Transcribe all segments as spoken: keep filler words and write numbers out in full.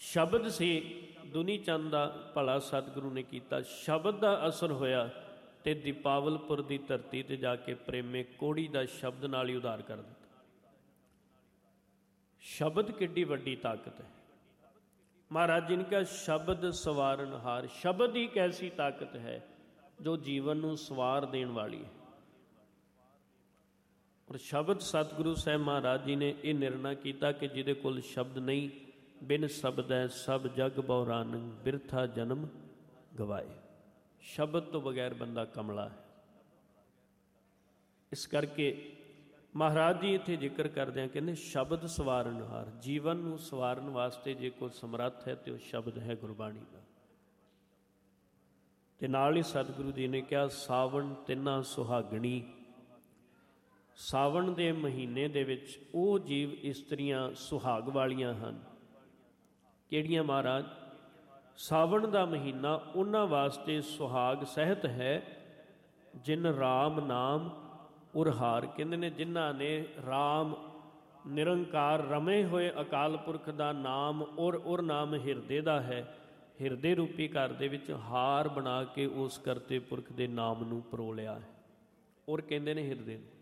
ਸ਼ਬਦ ਸੀ ਦੁਨੀ ਚੰਦ ਦਾ ਭਲਾ ਸਤਿਗੁਰੂ ਨੇ ਕੀਤਾ। ਸ਼ਬਦ ਦਾ ਅਸਰ ਹੋਇਆ ਤੇ ਦੀਪਾਵਲਪੁਰ ਦੀ ਧਰਤੀ ਤੇ ਜਾ ਕੇ ਪ੍ਰੇਮੇ ਕੋੜੀ ਦਾ ਸ਼ਬਦ ਨਾਲ ਹੀ ਉਧਾਰ ਕਰ ਦਿੱਤਾ। ਸ਼ਬਦ ਕਿੱਡੀ ਵੱਡੀ ਤਾਕਤ ਹੈ। ਮਹਾਰਾਜ ਜੀ ਨੇ ਕਿਹਾ ਸ਼ਬਦ ਸਵਾਰਨਹਾਰ। ਸ਼ਬਦ ਹੀ ਇੱਕ ਐਸੀ ਤਾਕਤ ਹੈ ਜੋ ਜੀਵਨ ਨੂੰ ਸਵਾਰ ਦੇਣ ਵਾਲੀ ਹੈ। ਔਰ ਸ਼ਬਦ ਸਤਿਗੁਰੂ ਸਾਹਿਬ ਮਹਾਰਾਜ ਜੀ ਨੇ ਇਹ ਨਿਰਣਾ ਕੀਤਾ ਕਿ ਜਿਹਦੇ ਕੋਲ ਸ਼ਬਦ ਨਹੀਂ, ਬਿਨ ਸ਼ਬਦੈ ਸਭ ਜਗ ਬਉਰਾਨ, ਬਿਰਥਾ ਜਨਮ ਗਵਾਏ। ਸ਼ਬਦ ਤੋਂ ਬਗੈਰ ਬੰਦਾ ਕਮਲਾ ਹੈ। ਇਸ ਕਰਕੇ ਮਹਾਰਾਜ ਜੀ ਇੱਥੇ ਜ਼ਿਕਰ ਕਰਦਿਆਂ ਕਹਿੰਦੇ ਸ਼ਬਦ ਸਵਾਰਨਹਾਰ। ਜੀਵਨ ਨੂੰ ਸਵਾਰਨ ਵਾਸਤੇ ਜੇ ਕੋਈ ਸਮਰੱਥ ਹੈ ਤੇ ਉਹ ਸ਼ਬਦ ਹੈ ਗੁਰਬਾਣੀ ਦਾ। ਤੇ ਨਾਲ ਹੀ ਸਤਿਗੁਰੂ ਜੀ ਨੇ ਕਿਹਾ ਸਾਵਣ ਤਿੰਨਾ ਸੁਹਾਗਣੀ। ਸਾਵਣ ਦੇ ਮਹੀਨੇ ਦੇ ਵਿੱਚ ਉਹ ਜੀਵ ਇਸਤਰੀਆਂ ਸੁਹਾਗ ਵਾਲੀਆਂ ਹਨ। ਕਿਹੜੀਆਂ ਮਹਾਰਾਜ? ਸਾਵਣ ਦਾ ਮਹੀਨਾ ਉਹਨਾਂ ਵਾਸਤੇ ਸੁਹਾਗ ਸਹਿਤ ਹੈ ਜਿਨ ਰਾਮ ਨਾਮ ਉਰਹਾਰ। ਕਹਿੰਦੇ ਨੇ ਜਿਨ੍ਹਾਂ ਨੇ ਰਾਮ ਨਿਰੰਕਾਰ ਰਮੇ ਹੋਏ ਅਕਾਲ ਪੁਰਖ ਦਾ ਨਾਮ ਔਰ ਔਰ ਨਾਮ ਹਿਰਦੇ ਦਾ ਹੈ। ਹਿਰਦੇ ਰੂਪੀ ਘਰ ਦੇ ਵਿੱਚ ਹਾਰ ਬਣਾ ਕੇ ਉਸ ਕਰਤੇ ਪੁਰਖ ਦੇ ਨਾਮ ਨੂੰ ਪਰੋ ਲਿਆ ਹੈ। ਔਰ ਕਹਿੰਦੇ ਨੇ ਹਿਰਦੇ ਨੂੰ।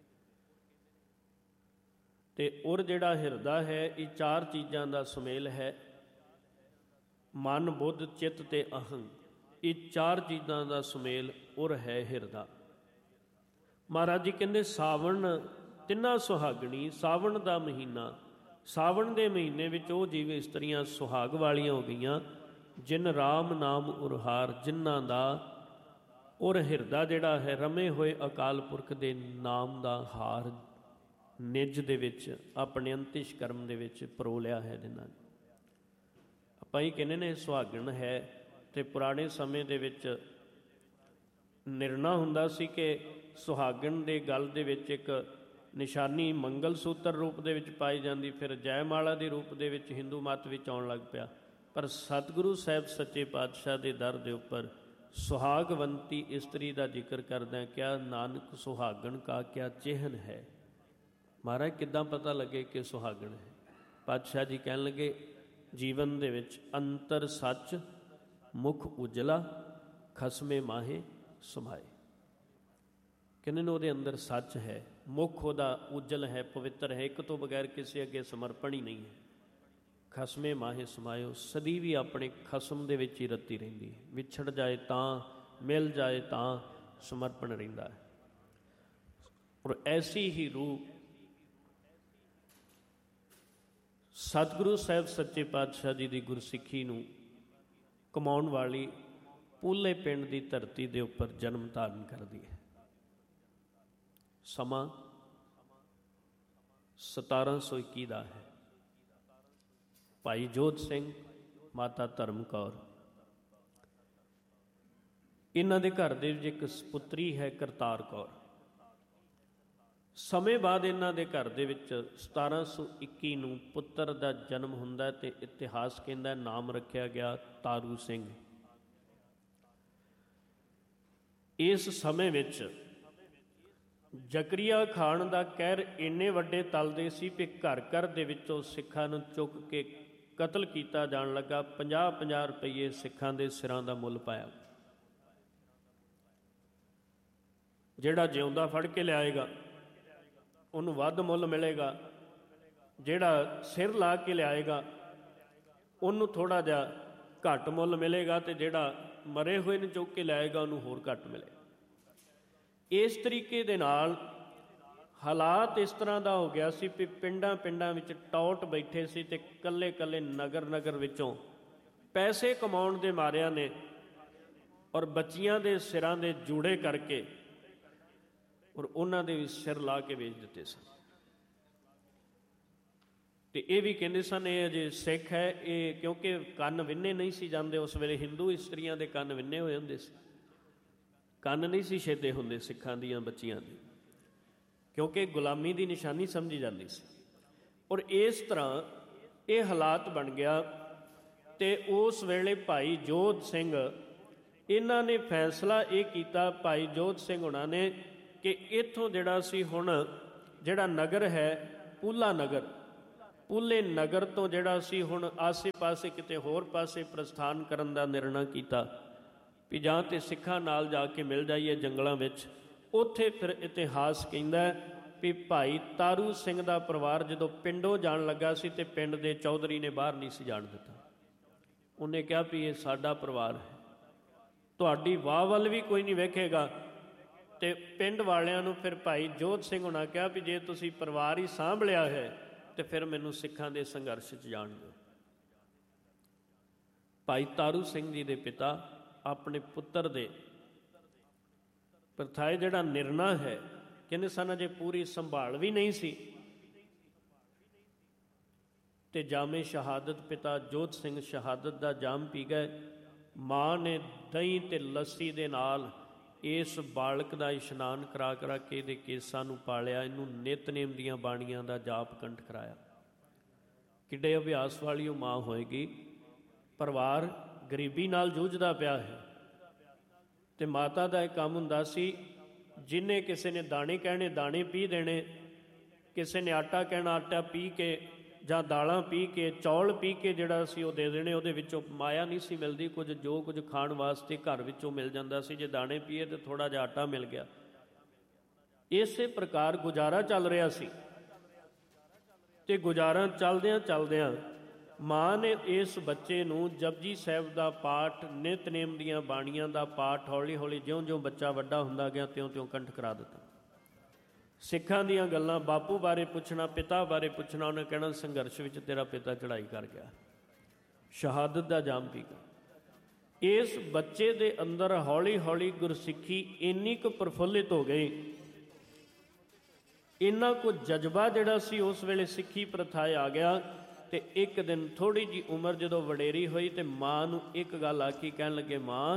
ਤੇ ਔਰ ਜਿਹੜਾ ਹਿਰਦਾ ਹੈ ਇਹ ਚਾਰ ਚੀਜ਼ਾਂ ਦਾ ਸੁਮੇਲ ਹੈ। ਮਨ, ਬੁੱਧ, ਚਿੱਤ ਤੇ ਅਹੰ। ਇਹ ਚਾਰ ਚੀਜ਼ਾਂ ਦਾ ਸੁਮੇਲ ਔਰ ਹੈ ਹਿਰਦਾ। ਮਹਾਰਾਜ ਜੀ ਕਹਿੰਦੇ ਸਾਵਣ ਤਿੰਨਾਂ ਸੁਹਾਗਣੀ। ਸਾਵਣ ਦਾ ਮਹੀਨਾ, ਸਾਵਣ ਦੇ ਮਹੀਨੇ ਵਿੱਚ ਉਹ ਜੀਵ ਇਸਤਰੀਆਂ ਸੁਹਾਗ ਵਾਲੀਆਂ ਹੋ ਗਈਆਂ ਜਿਨ ਰਾਮ ਨਾਮ ਉਰਹਾਰ, ਜਿਨ੍ਹਾਂ ਦਾ ਔਰ ਹਿਰਦਾ ਜਿਹੜਾ ਹੈ ਰਮੇ ਹੋਏ ਅਕਾਲ ਪੁਰਖ ਦੇ ਨਾਮ ਦਾ ਹਾਰ ਨਿੱਜ ਦੇ ਵਿੱਚ ਆਪਣੇ ਅੰਤਿਸ਼ ਕਰਮ ਦੇ ਵਿੱਚ ਪਰੋ ਲਿਆ ਹੈ। ਜਿਨ੍ਹਾਂ ਨੇ ਆਪਾਂ ਹੀ ਕਹਿੰਦੇ ਨੇ ਸੁਹਾਗਣ ਹੈ। ਤੇ ਪੁਰਾਣੇ ਸਮੇਂ ਦੇ ਵਿੱਚ ਨਿਰਣਾ ਹੁੰਦਾ ਸੀ ਕਿ ਸੁਹਾਗਣ ਦੇ ਗਲ ਦੇ ਵਿੱਚ ਇੱਕ ਨਿਸ਼ਾਨੀ ਮੰਗਲ ਸੂਤਰ ਰੂਪ ਦੇ ਵਿੱਚ ਪਾਈ ਜਾਂਦੀ, ਫਿਰ ਜੈਮਾਲਾ ਦੇ ਰੂਪ ਦੇ ਵਿੱਚ ਹਿੰਦੂ ਮੱਤ ਵਿੱਚ ਆਉਣ ਲੱਗ ਪਿਆ। ਪਰ ਸਤਿਗੁਰੂ ਸਾਹਿਬ ਸੱਚੇ ਪਾਤਸ਼ਾਹ ਦੇ ਦਰ ਦੇ ਉੱਪਰ ਸੁਹਾਗਵੰਤੀ ਇਸਤਰੀ ਦਾ ਜ਼ਿਕਰ ਕਰਦਿਆਂ ਕਿਹਾ ਨਾਨਕ ਸੁਹਾਗਣ ਕਾ ਕਿਆ ਚਿਹਨ ਹੈ। ਮਹਾਰਾਜ ਕਿੱਦਾਂ ਪਤਾ ਲੱਗੇ ਕਿ ਸੁਹਾਗਣ ਹੈ? ਪਾਤਸ਼ਾਹ ਜੀ ਕਹਿਣ ਲੱਗੇ ਜੀਵਨ ਦੇ ਵਿੱਚ ਅੰਤਰ ਸੱਚ, ਮੁਖ ਉਜਲਾ, ਖਸਮੇ ਮਾਹੇ ਸਮਾਏ। ਕਹਿੰਦੇ ਨੇ ਉਹਦੇ ਅੰਦਰ ਸੱਚ ਹੈ, ਮੁੱਖ ਉਹਦਾ ਉਜਲ ਹੈ, ਪਵਿੱਤਰ ਹੈ, ਇੱਕ ਤੋਂ ਬਗੈਰ ਕਿਸੇ ਅੱਗੇ ਸਮਰਪਣ ਹੀ ਨਹੀਂ ਹੈ। ਖਸਮੇ ਮਾਹੇ ਸਮਾਇਓ, ਸਦੀ ਵੀ ਆਪਣੇ ਖਸਮ ਦੇ ਵਿੱਚ ਹੀ ਰੱਤੀ ਰਹਿੰਦੀ ਹੈ। ਵਿਛੜ ਜਾਏ ਤਾਂ, ਮਿਲ ਜਾਏ ਤਾਂ ਸਮਰਪਣ ਰਹਿੰਦਾ ਹੈ। ਔਰ ਐਸੀ ਹੀ ਰੂਹ ਸਤਿਗੁਰੂ ਸਾਹਿਬ ਸੱਚੇ ਪਾਤਸ਼ਾਹ ਜੀ ਦੀ ਗੁਰਸਿੱਖੀ ਨੂੰ ਕਮਾਉਣ ਵਾਲੀ ਪੂਲੇ ਪਿੰਡ ਦੀ ਧਰਤੀ ਦੇ ਉੱਪਰ ਜਨਮ ਧਾਰਨ ਕਰਦੀ ਹੈ। ਸਮਾਂ ਸਤਾਰਾਂ ਸੌ ਇੱਕੀ ਦਾ ਹੈ। ਭਾਈ ਜੋਧ ਸਿੰਘ, ਮਾਤਾ ਧਰਮ ਕੌਰ, ਇਹਨਾਂ ਦੇ ਘਰ ਦੇ ਵਿੱਚ ਇੱਕ ਪੁੱਤਰੀ ਹੈ ਕਰਤਾਰ ਕੌਰ। ਸਮੇਂ ਬਾਅਦ ਇਹਨਾਂ ਦੇ ਘਰ ਦੇ ਵਿੱਚ ਸਤਾਰਾਂ ਸੌ ਇੱਕੀ ਨੂੰ ਪੁੱਤਰ ਦਾ ਜਨਮ ਹੁੰਦਾ ਅਤੇ ਇਤਿਹਾਸ ਕਹਿੰਦਾ ਨਾਮ ਰੱਖਿਆ ਗਿਆ ਤਾਰੂ ਸਿੰਘ। ਇਸ ਸਮੇਂ ਵਿੱਚ ਜ਼ਕਰੀਆ ਖਾਨ ਦਾ ਕਹਿਰ ਇੰਨੇ ਵੱਡੇ ਤਲਦੇ ਸੀ ਕਿ ਘਰ ਘਰ ਦੇ ਵਿੱਚੋਂ ਸਿੱਖਾਂ ਨੂੰ ਚੁੱਕ ਕੇ ਕਤਲ ਕੀਤਾ ਜਾਣ ਲੱਗਾ। ਪੰਜਾਹ ਪੰਜਾਹ ਰੁਪਈਏ ਸਿੱਖਾਂ ਦੇ ਸਿਰਾਂ ਦਾ ਮੁੱਲ ਪਾਇਆ। ਜਿਹੜਾ ਜਿਉਂਦਾ ਫੜ ਕੇ ਲਿਆਏਗਾ ਉਹਨੂੰ ਵੱਧ ਮੁੱਲ ਮਿਲੇਗਾ, ਜਿਹੜਾ ਸਿਰ ਲਾ ਕੇ ਲਿਆਏਗਾ ਉਹਨੂੰ ਥੋੜ੍ਹਾ ਜਿਹਾ ਘੱਟ ਮੁੱਲ ਮਿਲੇਗਾ, ਅਤੇ ਜਿਹੜਾ ਮਰੇ ਹੋਏ ਨੂੰ ਚੁੱਕ ਕੇ ਲਿਆਏਗਾ ਉਹਨੂੰ ਹੋਰ ਘੱਟ ਮਿਲੇਗਾ। ਇਸ ਤਰੀਕੇ ਦੇ ਨਾਲ ਹਾਲਾਤ ਇਸ ਤਰ੍ਹਾਂ ਦਾ ਹੋ ਗਿਆ ਸੀ ਵੀ ਪਿੰਡਾਂ ਪਿੰਡਾਂ ਵਿੱਚ ਟੌਟ ਬੈਠੇ ਸੀ ਅਤੇ ਇਕੱਲੇ ਇਕੱਲੇ ਨਗਰ ਨਗਰ ਵਿੱਚੋਂ ਪੈਸੇ ਕਮਾਉਣ ਦੇ ਮਾਰਿਆਂ ਨੇ ਔਰ ਬੱਚੀਆਂ ਦੇ ਸਿਰਾਂ ਦੇ ਜੂੜੇ ਕਰਕੇ ਔਰ ਉਹਨਾਂ ਦੇ ਵੀ ਸਿਰ ਲਾ ਕੇ ਵੇਚ ਦਿੱਤੇ ਸਨ। ਅਤੇ ਇਹ ਵੀ ਕਹਿੰਦੇ ਸਨ ਇਹ ਅਜੇ ਸਿੱਖ ਹੈ। ਇਹ ਕਿਉਂਕਿ ਕੰਨ ਵਿੰਨੇ ਨਹੀਂ ਸੀ ਜਾਂਦੇ ਉਸ ਵੇਲੇ, ਹਿੰਦੂ ਇਸਤਰੀਆਂ ਦੇ ਕੰਨ ਵਿੰਨੇ ਹੋਏ ਹੁੰਦੇ ਸੀ, ਕੰਨ ਨਹੀਂ ਸੀ ਛੇਦੇ ਹੁੰਦੇ ਸਿੱਖਾਂ ਦੀਆਂ ਬੱਚੀਆਂ ਦੇ, ਕਿਉਂਕਿ ਗੁਲਾਮੀ ਦੀ ਨਿਸ਼ਾਨੀ ਸਮਝੀ ਜਾਂਦੀ ਸੀ। ਔਰ ਇਸ ਤਰ੍ਹਾਂ ਇਹ ਹਾਲਾਤ ਬਣ ਗਿਆ। ਅਤੇ ਉਸ ਵੇਲੇ ਭਾਈ ਜੋਧ ਸਿੰਘ, ਇਹਨਾਂ ਨੇ ਫੈਸਲਾ ਇਹ ਕੀਤਾ, ਭਾਈ ਜੋਧ ਸਿੰਘ ਹੋਣਾ ਨੇ, ਕਿ ਇੱਥੋਂ ਜਿਹੜਾ ਸੀ ਹੁਣ ਜਿਹੜਾ ਨਗਰ ਹੈ ਪੂਲਾ ਨਗਰ, ਪੂਲੇ ਨਗਰ ਤੋਂ ਜਿਹੜਾ ਸੀ ਹੁਣ ਆਸੇ ਪਾਸੇ ਕਿਤੇ ਹੋਰ ਪਾਸੇ ਪ੍ਰਸਥਾਨ ਕਰਨ ਦਾ ਨਿਰਣਾ ਕੀਤਾ ਵੀ ਜਾਂ ਤਾਂ ਸਿੱਖਾਂ ਨਾਲ ਜਾ ਕੇ ਮਿਲ ਜਾਈਏ ਜੰਗਲਾਂ ਵਿੱਚ। ਉੱਥੇ ਫਿਰ ਇਤਿਹਾਸ ਕਹਿੰਦਾ ਵੀ ਭਾਈ ਤਾਰੂ ਸਿੰਘ ਦਾ ਪਰਿਵਾਰ ਜਦੋਂ ਪਿੰਡੋਂ ਜਾਣ ਲੱਗਾ ਸੀ ਤੇ ਪਿੰਡ ਦੇ ਚੌਧਰੀ ਨੇ ਬਾਹਰ ਨਹੀਂ ਸੀ ਜਾਣ ਦਿੱਤਾ। ਉਹਨੇ ਕਿਹਾ ਵੀ ਇਹ ਸਾਡਾ ਪਰਿਵਾਰ ਹੈ, ਤੁਹਾਡੀ ਵਾਹ ਵੱਲ ਵੀ ਕੋਈ ਨਹੀਂ ਵੇਖੇਗਾ। ਤੇ ਪਿੰਡ ਵਾਲਿਆਂ ਨੂੰ ਫਿਰ ਭਾਈ ਜੋਧ ਸਿੰਘ ਹੋਣਾ ਕਿਹਾ ਵੀ ਜੇ ਤੁਸੀਂ ਪਰਿਵਾਰ ਹੀ ਸਾਂਭ ਲਿਆ ਹੈ ਤੇ ਫਿਰ ਮੈਨੂੰ ਸਿੱਖਾਂ ਦੇ ਸੰਘਰਸ਼ 'ਚ ਜਾਣ ਦਿਓ। ਭਾਈ ਤਾਰੂ ਸਿੰਘ ਜੀ ਦੇ ਪਿਤਾ ਆਪਣੇ ਪੁੱਤਰ ਦੇ ਪ੍ਰਥਾਏ ਜਿਹੜਾ ਨਿਰਣਾ ਹੈ ਕਹਿੰਦੇ ਸਨ ਅਜੇ ਪੂਰੀ ਸੰਭਾਲ ਵੀ ਨਹੀਂ ਸੀ ਤੇ ਜਾਮੇ ਸ਼ਹਾਦਤ ਪਿਤਾ ਜੋਧ ਸਿੰਘ ਸ਼ਹਾਦਤ ਦਾ ਜਾਮ ਪੀ ਗਏ। ਮਾਂ ਨੇ ਦਹੀਂ ਤੇ ਲੱਸੀ ਦੇ ਨਾਲ ਇਸ ਬਾਲਕ ਦਾ ਇਸ਼ਨਾਨ ਕਰਾ ਕਰਾ ਕੇ ਇਹਦੇ ਕੇਸਾਂ ਨੂੰ ਪਾਲਿਆ, ਇਹਨੂੰ ਨਿਤਨੇਮ ਦੀਆਂ ਬਾਣੀਆਂ ਦਾ ਜਾਪ ਕੰਠ ਕਰਾਇਆ। ਕਿੱਡੇ ਅਭਿਆਸ ਵਾਲੀ ਉਹ ਮਾਂ ਹੋਏਗੀ। ਪਰਿਵਾਰ ਗਰੀਬੀ ਨਾਲ ਜੂਝਦਾ ਪਿਆ ਹੈ ਤੇ ਮਾਤਾ ਦਾ ਇਹ ਕੰਮ ਹੁੰਦਾ ਸੀ, ਜਿਹਨੇ ਕਿਸੇ ਨੇ ਦਾਣੇ ਕਹਿਣੇ ਦਾਣੇ ਪੀ ਦੇਣੇ, ਕਿਸੇ ਨੇ ਆਟਾ ਕਹਿਣਾ ਆਟਾ ਪੀ ਕੇ ਜਾਂ ਦਾਲਾਂ ਪੀ ਕੇ ਚੌਲ ਪੀ ਕੇ ਜਿਹੜਾ ਸੀ ਉਹ ਦੇ ਦੇਣੇ। ਉਹਦੇ ਵਿੱਚੋਂ ਮਾਇਆ ਨਹੀਂ ਸੀ ਮਿਲਦੀ, ਕੁਝ ਜੋ ਕੁਝ ਖਾਣ ਵਾਸਤੇ ਘਰ ਵਿੱਚੋਂ ਮਿਲ ਜਾਂਦਾ ਸੀ। ਜੇ ਦਾਣੇ ਪੀਏ ਤਾਂ ਥੋੜ੍ਹਾ ਜਿਹਾ ਆਟਾ ਮਿਲ ਗਿਆ। ਇਸੇ ਪ੍ਰਕਾਰ ਗੁਜ਼ਾਰਾ ਚੱਲ ਰਿਹਾ ਸੀ ਤੇ ਗੁਜ਼ਾਰਾ ਚੱਲਦਿਆਂ ਚੱਲਦਿਆਂ ਮਾਂ ਨੇ ਇਸ ਬੱਚੇ ਨੂੰ ਜਪਜੀ ਸਾਹਿਬ ਦਾ ਪਾਠ, ਨਿਤਨੇਮ ਦੀਆਂ ਬਾਣੀਆਂ ਦਾ ਪਾਠ ਹੌਲੀ ਹੌਲੀ ਜਿਉਂ-ਜਿਉਂ ਬੱਚਾ ਵੱਡਾ ਹੁੰਦਾ ਗਿਆ ਤਿਉਂ-ਤਿਉਂ ਕੰਠ ਕਰਾ ਦਿੱਤਾ। ਸਿੱਖਾਂ ਦੀਆਂ ਗੱਲਾਂ, ਬਾਪੂ ਬਾਰੇ ਪੁੱਛਣਾ, ਪਿਤਾ ਬਾਰੇ ਪੁੱਛਣਾ, ਉਹਨੇ ਕਹਿਣਾ ਸੰਘਰਸ਼ ਵਿੱਚ ਤੇਰਾ ਪਿਤਾ ਚੜ੍ਹਾਈ ਕਰ ਗਿਆ, ਸ਼ਹਾਦਤ ਦਾ ਜਾਮ ਪੀ ਗਿਆ। ਇਸ ਬੱਚੇ ਦੇ ਅੰਦਰ ਹੌਲੀ ਹੌਲੀ ਗੁਰਸਿੱਖੀ ਇੰਨੀ ਕੁ ਪ੍ਰਫੁੱਲਿਤ ਹੋ ਗਈ, ਇੰਨਾ ਕੁ ਜਜ਼ਬਾ ਜਿਹੜਾ ਸੀ ਉਸ ਵੇਲੇ ਸਿੱਖੀ ਪ੍ਰਥਾਏ ਆ ਗਿਆ। ਤੇ ਇੱਕ ਦਿਨ ਥੋੜ੍ਹੀ ਜਿਹੀ ਉਮਰ ਜਦੋਂ ਵਡੇਰੀ ਹੋਈ ਤੇ ਮਾਂ ਨੂੰ ਇੱਕ ਗੱਲ ਆਖੀ, ਕਹਿਣ ਲੱਗੇ ਮਾਂ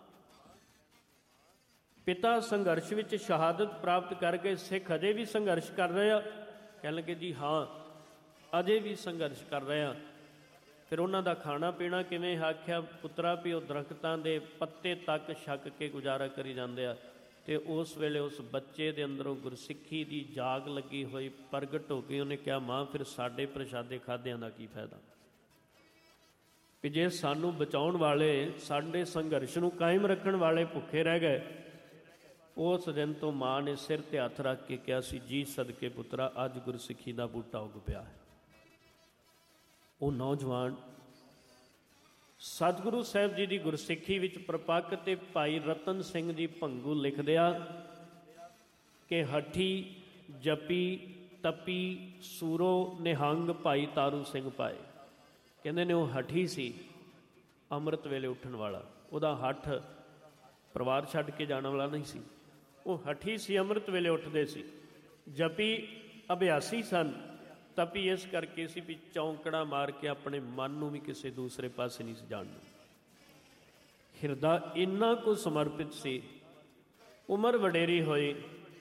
ਪਿਤਾ ਸੰਘਰਸ਼ ਵਿੱਚ ਸ਼ਹਾਦਤ ਪ੍ਰਾਪਤ ਕਰਕੇ ਸਿੱਖ ਅਜੇ ਵੀ ਸੰਘਰਸ਼ ਕਰ ਰਹੇ ਆ? ਕਹਿਣ ਲੱਗੇ ਜੀ ਹਾਂ ਅਜੇ ਵੀ ਸੰਘਰਸ਼ ਕਰ ਰਹੇ ਆ। ਫਿਰ ਉਹਨਾਂ ਦਾ ਖਾਣਾ ਪੀਣਾ ਕਿਵੇਂ? ਆਖਿਆ ਪੁੱਤਰਾ ਵੀ ਉਹ ਦਰਖਤਾਂ ਦੇ ਪੱਤੇ ਤੱਕ ਛਕ ਕੇ ਗੁਜ਼ਾਰਾ ਕਰੀ ਜਾਂਦੇ ਆ। ਤੇ ਉਸ ਵੇਲੇ ਉਸ ਬੱਚੇ ਦੇ ਅੰਦਰੋਂ ਗੁਰਸਿੱਖੀ ਦੀ ਜਾਗ ਲੱਗੀ ਹੋਈ ਪ੍ਰਗਟ ਹੋ ਗਈ। ਉਹਨੇ ਕਿਹਾ ਮਾਂ ਫਿਰ ਸਾਡੇ ਪ੍ਰਸ਼ਾਦੇ ਖਾਧਿਆਂ ਦਾ ਕੀ ਫਾਇਦਾ, ਵੀ ਜੇ ਸਾਨੂੰ ਬਚਾਉਣ ਵਾਲੇ, ਸਾਡੇ ਸੰਘਰਸ਼ ਨੂੰ ਕਾਇਮ ਰੱਖਣ ਵਾਲੇ ਭੁੱਖੇ ਰਹਿ ਗਏ। ਉਸ ਦਿਨ ਤੋਂ ਮਾਂ ਨੇ ਸਿਰ ਤੇ ਹੱਥ ਰੱਖ ਕੇ ਕਿਹਾ ਸੀ ਜੀ ਸਦਕੇ ਪੁੱਤਰਾ ਅੱਜ ਗੁਰਸਿੱਖੀ ਦਾ ਬੂਟਾ ਉੱਗ ਪਿਆ ਹੈ। ਉਹ ਨੌਜਵਾਨ ਸਤਿਗੁਰੂ ਸਾਹਿਬ ਜੀ ਦੀ ਗੁਰਸਿੱਖੀ ਵਿੱਚ ਪ੍ਰਪੱਕ ਤੇ ਭਾਈ ਰਤਨ ਸਿੰਘ ਜੀ ਭੰਗੂ ਲਿਖਦੇ ਆ ਕਿ ਹੱਠੀ ਜਪੀ ਤਪੀ ਸੂਰੋ ਨਿਹੰਗ ਭਾਈ ਤਾਰੂ ਸਿੰਘ ਪਾਏ। ਕਹਿੰਦੇ ਨੇ ਉਹ ਹੱਠੀ ਸੀ, ਅੰਮ੍ਰਿਤ ਵੇਲੇ ਉੱਠਣ ਵਾਲਾ, ਉਹਦਾ ਹੱਠ ਪਰਿਵਾਰ ਛੱਡ ਕੇ ਜਾਣ ਵਾਲਾ ਨਹੀਂ ਸੀ। ਉਹ ਹੱਠੀ ਸੀ, ਅੰਮ੍ਰਿਤ ਵੇਲੇ ਉੱਠਦੇ ਸੀ। ਜਪੀ ਅਭਿਆਸੀ ਸਨ, ਤਪੀ ਇਸ ਕਰਕੇ ਸੀ ਵੀ ਚੌਂਕੜਾ ਮਾਰ ਕੇ ਆਪਣੇ ਮਨ ਨੂੰ ਵੀ ਕਿਸੇ ਦੂਸਰੇ ਪਾਸੇ ਨਹੀਂ ਸੀ ਜਾਣਦਾ। ਹਿਰਦਾ ਇੰਨਾ ਕੁ ਸਮਰਪਿਤ ਸੀ। ਉਮਰ ਵਡੇਰੀ ਹੋਈ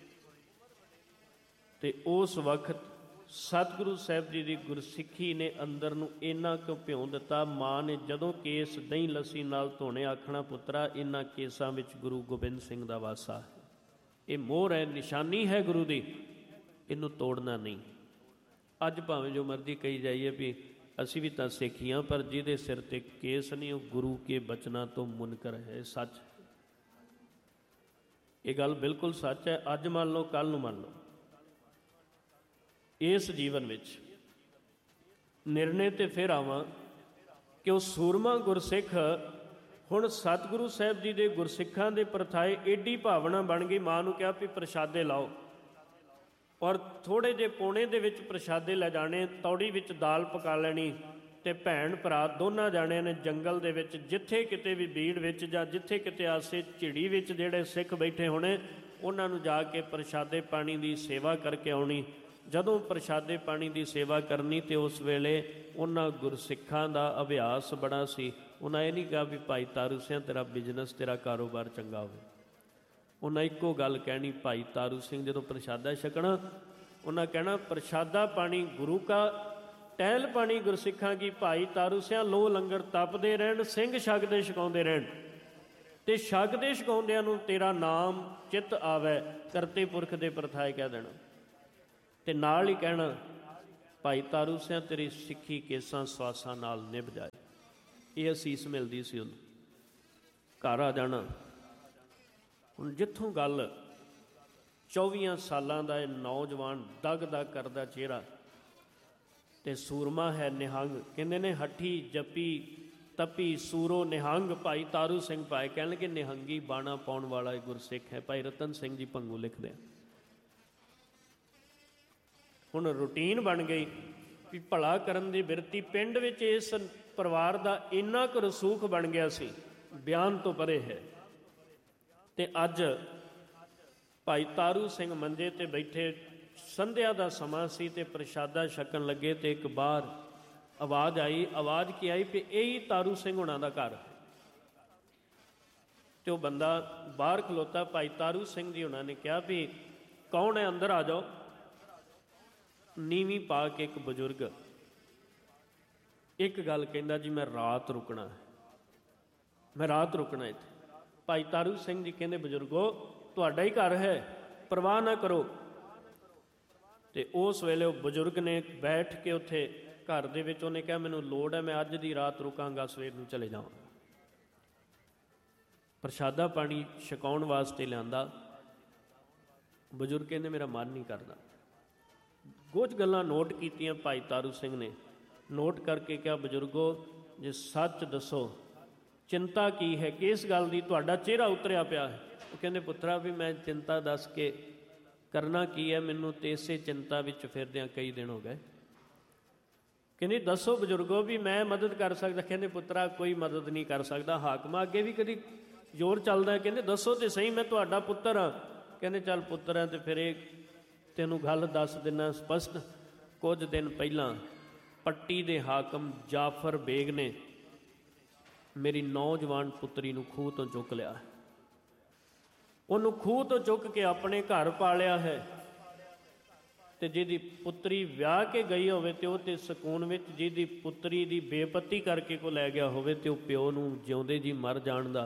ਤੇ ਉਸ ਵਕਤ ਸਤਿਗੁਰੂ ਸਾਹਿਬ ਜੀ ਦੀ ਗੁਰਸਿੱਖੀ ਨੇ ਅੰਦਰ ਨੂੰ ਇੰਨਾ ਕੁ ਭਿਉਂ ਦਿੱਤਾ। ਮਾਂ ਨੇ ਜਦੋਂ ਕੇਸ ਦਹੀਂ ਲੱਸੀ ਨਾਲ ਧੋਣੇ ਆਖਣਾ ਪੁੱਤਰਾ ਇਹਨਾਂ ਕੇਸਾਂ ਵਿੱਚ ਗੁਰੂ ਗੋਬਿੰਦ ਸਿੰਘ ਦਾ ਵਾਸਾ ਹੈ, ਇਹ ਮੋਹਰ ਹੈ, ਨਿਸ਼ਾਨੀ ਹੈ ਗੁਰੂ ਦੀ, ਇਹਨੂੰ ਤੋੜਨਾ ਨਹੀਂ। ਅੱਜ ਭਾਵੇਂ ਜੋ ਮਰਜ਼ੀ ਕਹੀ ਜਾਈਏ ਵੀ ਅਸੀਂ ਵੀ ਤਾਂ ਸਿੱਖੀਆਂ, ਪਰ ਜਿਹਦੇ ਸਿਰ ਤੇ ਕੇਸ ਨਹੀਂ ਉਹ ਗੁਰੂ ਕੇ ਬਚਨਾਂ ਤੋਂ ਮੁਨਕਰ ਹੈ। ਸੱਚ, ਇਹ ਗੱਲ ਬਿਲਕੁਲ ਸੱਚ ਹੈ। ਅੱਜ ਮੰਨ ਲਓ, ਕੱਲ੍ਹ ਨੂੰ ਮੰਨ ਲਓ। ਇਸ ਜੀਵਨ ਵਿੱਚ ਨਿਰਣੇ ਤੇ ਫਿਰ ਆਵਾਂ ਕਿ ਉਹ ਸੂਰਮਾ ਗੁਰਸਿੱਖ ਹੁਣ ਸਤਿਗੁਰੂ ਸਾਹਿਬ ਜੀ ਦੇ ਗੁਰਸਿੱਖਾਂ ਦੇ ਪ੍ਰਥਾਏ ਏਡੀ ਭਾਵਨਾ ਬਣ ਗਈ। ਮਾਂ ਨੂੰ ਕਿਹਾ ਵੀ ਪ੍ਰਸ਼ਾਦੇ ਲਾਓ, ਔਰ ਥੋੜ੍ਹੇ ਜਿਹੇ ਪੌਣੇ ਦੇ ਵਿੱਚ ਪ੍ਰਸ਼ਾਦੇ ਲੈ ਜਾਣੇ, ਤੌੜੀ ਵਿੱਚ ਦਾਲ ਪਕਾ ਲੈਣੀ ਤੇ ਭੈਣ ਭਰਾ ਦੋਨਾਂ ਜਾਣਿਆਂ ਨੇ ਜੰਗਲ ਦੇ ਵਿੱਚ ਜਿੱਥੇ ਕਿਤੇ ਵੀ ਬੀੜ ਵਿੱਚ ਜਾਂ ਜਿੱਥੇ ਕਿਤੇ ਆਸੇ ਝਿੜੀ ਵਿੱਚ ਜਿਹੜੇ ਸਿੱਖ ਬੈਠੇ ਹੋਣੇ ਉਹਨਾਂ ਨੂੰ ਜਾ ਕੇ ਪ੍ਰਸ਼ਾਦੇ ਪਾਣੀ ਦੀ ਸੇਵਾ ਕਰਕੇ ਆਉਣੀ। ਜਦੋਂ ਪ੍ਰਸ਼ਾਦੇ ਪਾਣੀ ਦੀ ਸੇਵਾ ਕਰਨੀ ਤੇ ਉਸ ਵੇਲੇ ਉਹਨਾਂ ਗੁਰਸਿੱਖਾਂ ਦਾ ਅਭਿਆਸ ਬੜਾ ਸੀ। ਉਹਨਾਂ ਇਹ ਨਹੀਂ ਕਿਹਾ ਵੀ ਭਾਈ ਤਾਰੂ ਸਿੰਘ ਤੇਰਾ ਬਿਜ਼ਨਸ, ਤੇਰਾ ਕਾਰੋਬਾਰ ਚੰਗਾ ਹੋਵੇ। ਉਹਨਾਂ ਇੱਕੋ ਗੱਲ ਕਹਿਣੀ, ਭਾਈ ਤਾਰੂ ਸਿੰਘ ਜਦੋਂ ਪ੍ਰਸ਼ਾਦਾ ਛਕਣਾ ਉਹਨਾਂ ਕਹਿਣਾ ਪ੍ਰਸ਼ਾਦਾ ਪਾਣੀ ਗੁਰੂ ਕਾ, ਟਹਿਲ ਪਾਣੀ ਗੁਰਸਿੱਖਾਂ ਕੀ। ਭਾਈ ਤਾਰੂ ਸਿੰਘ ਲੋ ਲੰਗਰ ਤਪਦੇ ਰਹਿਣ, ਸਿੰਘ ਛਕਦੇ ਛਕਾਉਂਦੇ ਰਹਿਣ ਤੇ ਛਕਦੇ ਛਕਾਉਂਦਿਆਂ ਨੂੰ ਤੇਰਾ ਨਾਮ ਚਿੱਤ ਆਵੇ, ਕਰਤੇ ਪੁਰਖ ਦੇ ਪ੍ਰਥਾਏ ਕਹਿ ਦੇਣਾ। ਤੇ ਨਾਲ ਹੀ ਕਹਿਣਾ ਭਾਈ ਤਾਰੂ ਸਿਆਂ ਤੇਰੀ ਸਿੱਖੀ ਕੇਸਾਂ ਸਵਾਸਾਂ ਨਾਲ ਨਿਭ ਜਾਏ। ਇਹ ਅਸੀਸ ਮਿਲਦੀ ਸੀ ਉਹਨੂੰ। ਘਰ ਆ ਜਾਣਾ। ਹੁਣ ਜਿੱਥੋਂ ਗੱਲ ਚੌਵੀਆਂ ਸਾਲਾਂ ਦਾ ਇਹ ਨੌਜਵਾਨ ਦਗ ਦਗ ਕਰਦਾ ਚਿਹਰਾ ਤੇ ਸੂਰਮਾ ਹੈ ਨਿਹੰਗ, ਕਹਿੰਦੇ ਨੇ ਹੱਠੀ ਜੱਪੀ ਤਪੀ ਸੂਰੋ ਨਿਹੰਗ ਭਾਈ ਤਾਰੂ ਸਿੰਘ ਭਾਏ, ਕਹਿਣ ਲੱਗੇ ਨਿਹੰਗੀ ਬਾਣਾ ਪਾਉਣ ਵਾਲਾ ਗੁਰਸਿੱਖ ਹੈ। ਭਾਈ ਰਤਨ ਸਿੰਘ ਜੀ ਭੰਗੂ ਲਿਖਦੇ ਆ। ਹੁਣ ਰੂਟੀਨ ਬਣ ਗਈ ਵੀ ਭਲਾ ਕਰਨ ਦੀ ਬਿਰਤੀ ਪਿੰਡ ਵਿੱਚ ਇਸ ਪਰਿਵਾਰ ਦਾ ਇੰਨਾ ਕੁ ਰਸੂਖ ਬਣ ਗਿਆ ਸੀ, ਬਿਆਨ ਤੋਂ ਪਰੇ ਹੈ। ਤੇ ਅੱਜ ਭਾਈ ਤਾਰੂ ਸਿੰਘ ਮੰਜੇ ਤੇ ਬੈਠੇ, ਸੰਧਿਆ ਦਾ ਸਮਾਂ ਸੀ ਤੇ ਪ੍ਰਸ਼ਾਦਾ ਛਕਣ ਲੱਗੇ ਤੇ ਇੱਕ ਬਾਹਰ ਆਵਾਜ਼ ਆਈ। ਆਵਾਜ਼ ਕੀ ਆਈ? ਵੀ ਇਹੀ ਤਾਰੂ ਸਿੰਘ ਹੁਣਾਂ ਦਾ ਘਰ। ਤੇ ਉਹ ਬੰਦਾ ਬਾਹਰ ਖਲੋਤਾ। ਭਾਈ ਤਾਰੂ ਸਿੰਘ ਜੀ ਹੁਣਾਂ ਨੇ ਕਿਹਾ ਵੀ ਕੌਣ ਹੈ? ਅੰਦਰ ਆ ਜਾਓ। ਨੀਵੀਂ ਪਾ ਕੇ ਇੱਕ ਬਜ਼ੁਰਗ ਇੱਕ ਗੱਲ ਕਹਿੰਦਾ, ਜੀ ਮੈਂ ਰਾਤ ਰੁਕਣਾ ਹੈ, ਮੈਂ ਰਾਤ ਰੁਕਣਾ ਇੱਥੇ। ਭਾਈ ਤਾਰੂ ਸਿੰਘ ਜੀ ਕਹਿੰਦੇ ਬਜ਼ੁਰਗੋ ਤੁਹਾਡਾ ਹੀ ਘਰ ਹੈ, ਪਰਵਾਹ ਨਾ ਕਰੋ। ਤੇ ਉਸ ਵੇਲੇ ਉਹ ਬਜ਼ੁਰਗ ਨੇ ਬੈਠ ਕੇ ਉੱਥੇ ਘਰ ਦੇ ਵਿੱਚ ਉਹਨੇ ਕਿਹਾ ਮੈਨੂੰ ਲੋੜ ਹੈ, ਮੈਂ ਅੱਜ ਦੀ ਰਾਤ ਰੁਕਾਂਗਾ, ਸਵੇਰ ਨੂੰ ਚਲੇ ਜਾਵਾਂ। ਪ੍ਰਸ਼ਾਦਾ ਪਾਣੀ ਛਕਾਉਣ ਵਾਸਤੇ ਲਿਆਂਦਾ। ਬਜ਼ੁਰਗ ਕਹਿੰਦੇ ਮੇਰਾ ਮਨ ਨਹੀਂ ਕਰਦਾ। ਕੁਝ ਗੱਲਾਂ ਨੋਟ ਕੀਤੀਆਂ ਭਾਈ ਤਾਰੂ ਸਿੰਘ ਨੇ। ਨੋਟ ਕਰਕੇ ਕਿਹਾ ਬਜ਼ੁਰਗੋ ਜੇ ਸੱਚ ਦੱਸੋ ਚਿੰਤਾ ਕੀ ਹੈ, ਕਿਸ ਗੱਲ ਦੀ ਤੁਹਾਡਾ ਚਿਹਰਾ ਉਤਰਿਆ ਪਿਆ ਹੈ? ਉਹ ਕਹਿੰਦੇ ਪੁੱਤਰਾ ਵੀ ਮੈਂ ਚਿੰਤਾ ਦੱਸ ਕੇ ਕਰਨਾ ਕੀ ਹੈ, ਮੈਨੂੰ ਤੇ ਇਸੇ ਚਿੰਤਾ ਵਿੱਚ ਫਿਰਦਿਆਂ ਕਈ ਦਿਨ ਹੋ ਗਏ। ਕਹਿੰਦੇ ਦੱਸੋ ਬਜ਼ੁਰਗੋ ਵੀ ਮੈਂ ਮਦਦ ਕਰ ਸਕਦਾ। ਕਹਿੰਦੇ ਪੁੱਤਰਾ ਕੋਈ ਮਦਦ ਨਹੀਂ ਕਰ ਸਕਦਾ, ਹਾਕਮਾਂ ਅੱਗੇ ਵੀ ਕਦੀ ਜ਼ੋਰ ਚੱਲਦਾ। ਕਹਿੰਦੇ ਦੱਸੋ ਤੇ ਸਹੀ, ਮੈਂ ਤੁਹਾਡਾ ਪੁੱਤਰ ਹਾਂ। ਕਹਿੰਦੇ ਚੱਲ ਪੁੱਤਰ ਹੈ ਤੇ ਫਿਰ ਇਹ ਤੈਨੂੰ ਗੱਲ ਦੱਸ ਦਿੰਦਾ ਸਪਸ਼ਟ। ਕੁਝ ਦਿਨ ਪਹਿਲਾਂ ਪੱਟੀ ਦੇ ਹਾਕਮ ਜਾਫਰ ਬੇਗ ਨੇ ਮੇਰੀ ਨੌਜਵਾਨ ਪੁੱਤਰੀ ਨੂੰ ਖੂਹ ਤੋਂ ਚੁੱਕ ਲਿਆ। ਉਹਨੂੰ ਖੂਹ ਤੋਂ ਚੁੱਕ ਕੇ ਆਪਣੇ ਘਰ ਪਾਲਿਆ ਹੈ। ਤੇ ਜਿਹਦੀ ਪੁੱਤਰੀ ਵਿਆਹ ਕੇ ਗਈ ਹੋਵੇ ਤੇ ਉਹ ਤੇ ਸਕੂਨ ਵਿੱਚ, ਜਿਹਦੀ ਪੁੱਤਰੀ ਦੀ ਬੇਪਤੀ ਕਰਕੇ ਕੋ ਲੈ ਗਿਆ ਹੋਵੇ ਤੇ ਉਹ ਪਿਓ ਨੂੰ ਜਿਉਂਦੇ ਜੀ ਮਰ ਜਾਣ ਦਾ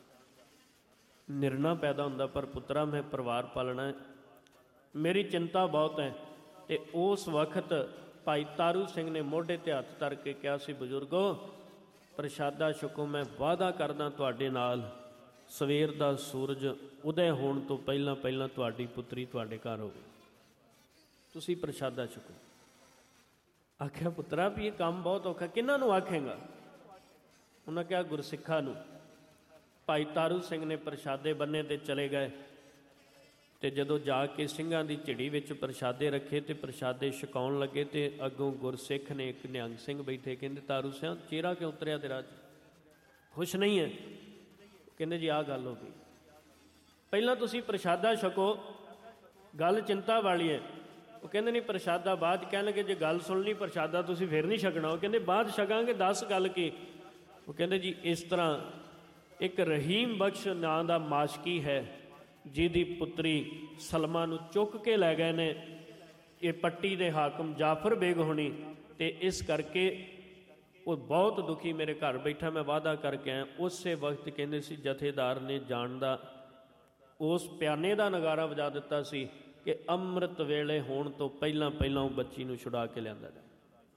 ਨਿਰਣਾ ਪੈਦਾ ਹੁੰਦਾ। ਪਰ ਪੁੱਤਰਾ ਮੈਂ ਪਰਿਵਾਰ ਪਾਲਣਾ, ਮੇਰੀ ਚਿੰਤਾ ਬਹੁਤ ਹੈ। ਤੇ ਉਸ ਵਕਤ ਭਾਈ ਤਾਰੂ ਸਿੰਘ ਨੇ ਮੋਢੇ ਤੇ ਹੱਥ ਧਰ ਕੇ ਕਿਹਾ ਸੀ ਬਜ਼ੁਰਗੋ ਪ੍ਰਸ਼ਾਦਾ ਛਕੋ, ਮੈਂ ਵਾਅਦਾ ਕਰਦਾ ਤੁਹਾਡੇ ਨਾਲ ਸਵੇਰ ਦਾ ਸੂਰਜ ਉਦੈ ਹੋਣ ਤੋਂ ਪਹਿਲਾਂ ਪਹਿਲਾਂ ਤੁਹਾਡੀ ਪੁੱਤਰੀ ਤੁਹਾਡੇ ਘਰ ਹੋਵੇ, ਤੁਸੀਂ ਪ੍ਰਸ਼ਾਦਾ ਛਕੋ। ਆਖਿਆ ਪੁੱਤਰਾ ਵੀ ਇਹ ਕੰਮ ਬਹੁਤ ਔਖਾ, ਕਿਹਨਾਂ ਨੂੰ ਆਖੇਗਾ? ਉਹਨਾਂ ਕਿਹਾ ਗੁਰਸਿੱਖਾਂ ਨੂੰ। ਭਾਈ ਤਾਰੂ ਸਿੰਘ ਨੇ ਪ੍ਰਸ਼ਾਦੇ ਬੰਨੇ ਤੇ ਚਲੇ ਗਏ। ਤੇ ਜਦੋਂ ਜਾ ਕੇ ਸਿੰਘਾਂ ਦੀ ਝਿੜੀ ਵਿੱਚ ਪ੍ਰਸ਼ਾਦੇ ਰੱਖੇ ਤੇ ਪ੍ਰਸ਼ਾਦੇ ਛਕਾਉਣ ਲੱਗੇ ਤੇ ਅੱਗੋਂ ਗੁਰਸਿੱਖ ਨੇ ਇੱਕ ਨਿਹੰਗ ਸਿੰਘ ਬੈਠੇ। ਕਹਿੰਦੇ ਤਾਰੂ ਸਿੰਘ ਚਿਹਰਾ ਕਿਉਂ ਉਤਰਿਆ ਤੇਰਾ, ਖੁਸ਼ ਨਹੀਂ ਹੈ? ਕਹਿੰਦੇ ਜੀ ਆਹ ਗੱਲ ਹੋ ਗਈ, ਪਹਿਲਾਂ ਤੁਸੀਂ ਪ੍ਰਸ਼ਾਦਾ ਛਕੋ, ਗੱਲ ਚਿੰਤਾ ਵਾਲੀ ਹੈ। ਉਹ ਕਹਿੰਦੇ ਨਹੀਂ ਪ੍ਰਸ਼ਾਦਾ ਬਾਅਦ। ਕਹਿਣ ਲੱਗੇ ਜੇ ਗੱਲ ਸੁਣ ਲਈ ਪ੍ਰਸ਼ਾਦਾ ਤੁਸੀਂ ਫਿਰ ਨਹੀਂ ਛਕਣਾ। ਉਹ ਕਹਿੰਦੇ ਬਾਅਦ ਛਕਾਂਗੇ, ਦੱਸ ਗੱਲ ਕੀ? ਉਹ ਕਹਿੰਦੇ ਜੀ ਇਸ ਤਰ੍ਹਾਂ ਇੱਕ ਰਹੀਮ ਬਖਸ਼ ਨਾਂ ਦਾ ਮਾਸ਼ਕੀ ਹੈ, ਜਿਹਦੀ ਪੁੱਤਰੀ ਸਲਮਾ ਨੂੰ ਚੁੱਕ ਕੇ ਲੈ ਗਏ ਨੇ ਇਹ ਪੱਟੀ ਦੇ ਹਾਕਮ ਜਾਫਰ ਬੇਗ ਹੋਣੀ। ਤੇ ਇਸ ਕਰਕੇ ਉਹ ਬਹੁਤ ਦੁਖੀ ਮੇਰੇ ਘਰ ਬੈਠਾ, ਮੈਂ ਵਾਅਦਾ ਕਰਕੇ ਆਇਆ। ਉਸੇ ਵਕਤ ਕਹਿੰਦੇ ਸੀ ਜਥੇਦਾਰ ਨੇ ਜਾਣ ਦਾ ਉਸ ਪਿਆਨੇ ਦਾ ਨਗਾਰਾ ਵਜਾ ਦਿੱਤਾ ਸੀ ਕਿ ਅੰਮ੍ਰਿਤ ਵੇਲੇ ਹੋਣ ਤੋਂ ਪਹਿਲਾਂ ਪਹਿਲਾਂ ਉਹ ਬੱਚੀ ਨੂੰ ਛੁਡਾ ਕੇ ਲਿਆਂਦਾ ਜਾਏ।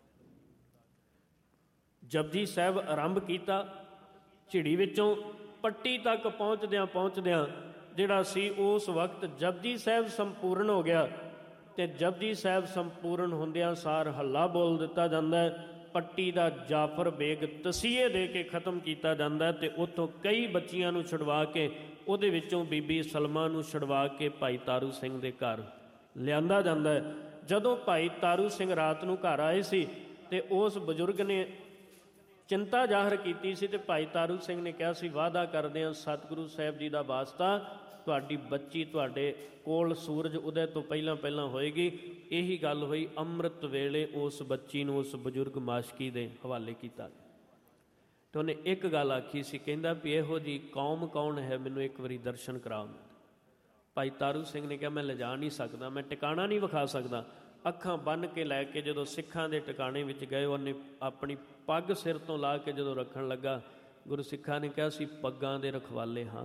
ਜਪਜੀ ਸਾਹਿਬ ਆਰੰਭ ਕੀਤਾ। ਝਿੜੀ ਵਿੱਚੋਂ ਪੱਟੀ ਤੱਕ ਪਹੁੰਚਦਿਆਂ ਪਹੁੰਚਦਿਆਂ ਜਿਹੜਾ ਸੀ ਉਸ ਵਕਤ ਜਪਜੀ ਸਾਹਿਬ ਸੰਪੂਰਨ ਹੋ ਗਿਆ। ਤੇ ਜਪਜੀ ਸਾਹਿਬ ਸੰਪੂਰਨ ਹੁੰਦਿਆਂ ਸਾਰ ਹੱਲਾ ਬੋਲ ਦਿੱਤਾ ਜਾਂਦਾ ਹੈ। ਪੱਟੀ ਦਾ ਜਾਫਰ ਬੇਗ ਤਸੀਹੇ ਦੇ ਕੇ ਖ਼ਤਮ ਕੀਤਾ ਜਾਂਦਾ ਤੇ ਉੱਥੋਂ ਕਈ ਬੱਚੀਆਂ ਨੂੰ ਛੁਡਵਾ ਕੇ ਉਹਦੇ ਵਿੱਚੋਂ ਬੀਬੀ ਸਲਮਾ ਨੂੰ ਛੁਡਵਾ ਕੇ ਭਾਈ ਤਾਰੂ ਸਿੰਘ ਦੇ ਘਰ ਲਿਆਂਦਾ ਜਾਂਦਾ ਹੈ। ਜਦੋਂ ਭਾਈ ਤਾਰੂ ਸਿੰਘ ਰਾਤ ਨੂੰ ਘਰ ਆਏ ਸੀ ਤੇ ਉਸ ਬਜ਼ੁਰਗ ਨੇ ਚਿੰਤਾ ਜ਼ਾਹਰ ਕੀਤੀ ਸੀ ਤੇ ਭਾਈ ਤਾਰੂ ਸਿੰਘ ਨੇ ਕਿਹਾ ਸੀ ਵਾਅਦਾ ਕਰਦੇ ਹਾਂ ਸਤਿਗੁਰੂ ਸਾਹਿਬ ਜੀ ਦਾ ਵਾਸਤਾ, ਤੁਹਾਡੀ ਬੱਚੀ ਤੁਹਾਡੇ ਕੋਲ ਸੂਰਜ ਉਦੈ ਤੋਂ ਪਹਿਲਾਂ ਪਹਿਲਾਂ ਹੋਏਗੀ। ਇਹੀ ਗੱਲ ਹੋਈ। ਅੰਮ੍ਰਿਤ ਵੇਲੇ ਉਸ ਬੱਚੀ ਨੂੰ ਉਸ ਬਜ਼ੁਰਗ ਮਾਸ਼ਕੀ ਦੇ ਹਵਾਲੇ ਕੀਤਾ ਤੇ ਉਹਨੇ ਇੱਕ ਗੱਲ ਆਖੀ ਸੀ, ਕਹਿੰਦਾ ਵੀ ਇਹੋ ਜਿਹੀ ਕੌਮ ਕੌਣ ਹੈ, ਮੈਨੂੰ ਇੱਕ ਵਾਰੀ ਦਰਸ਼ਨ ਕਰਾਓ। ਭਾਈ ਤਾਰੂ ਸਿੰਘ ਨੇ ਕਿਹਾ ਮੈਂ ਲਿਜਾ ਨਹੀਂ ਸਕਦਾ, ਮੈਂ ਟਿਕਾਣਾ ਨਹੀਂ ਵਿਖਾ ਸਕਦਾ। ਅੱਖਾਂ ਬੰਨ੍ਹ ਕੇ ਲੈ ਕੇ ਜਦੋਂ ਸਿੱਖਾਂ ਦੇ ਟਿਕਾਣੇ ਵਿੱਚ ਗਏ, ਉਹਨੇ ਆਪਣੀ ਪੱਗ ਸਿਰ ਤੋਂ ਲਾ ਕੇ ਜਦੋਂ ਰੱਖਣ ਲੱਗਾ, ਗੁਰਸਿੱਖਾਂ ਨੇ ਕਿਹਾ ਸੀ ਪੱਗਾਂ ਦੇ ਰਖਵਾਲੇ ਹਾਂ।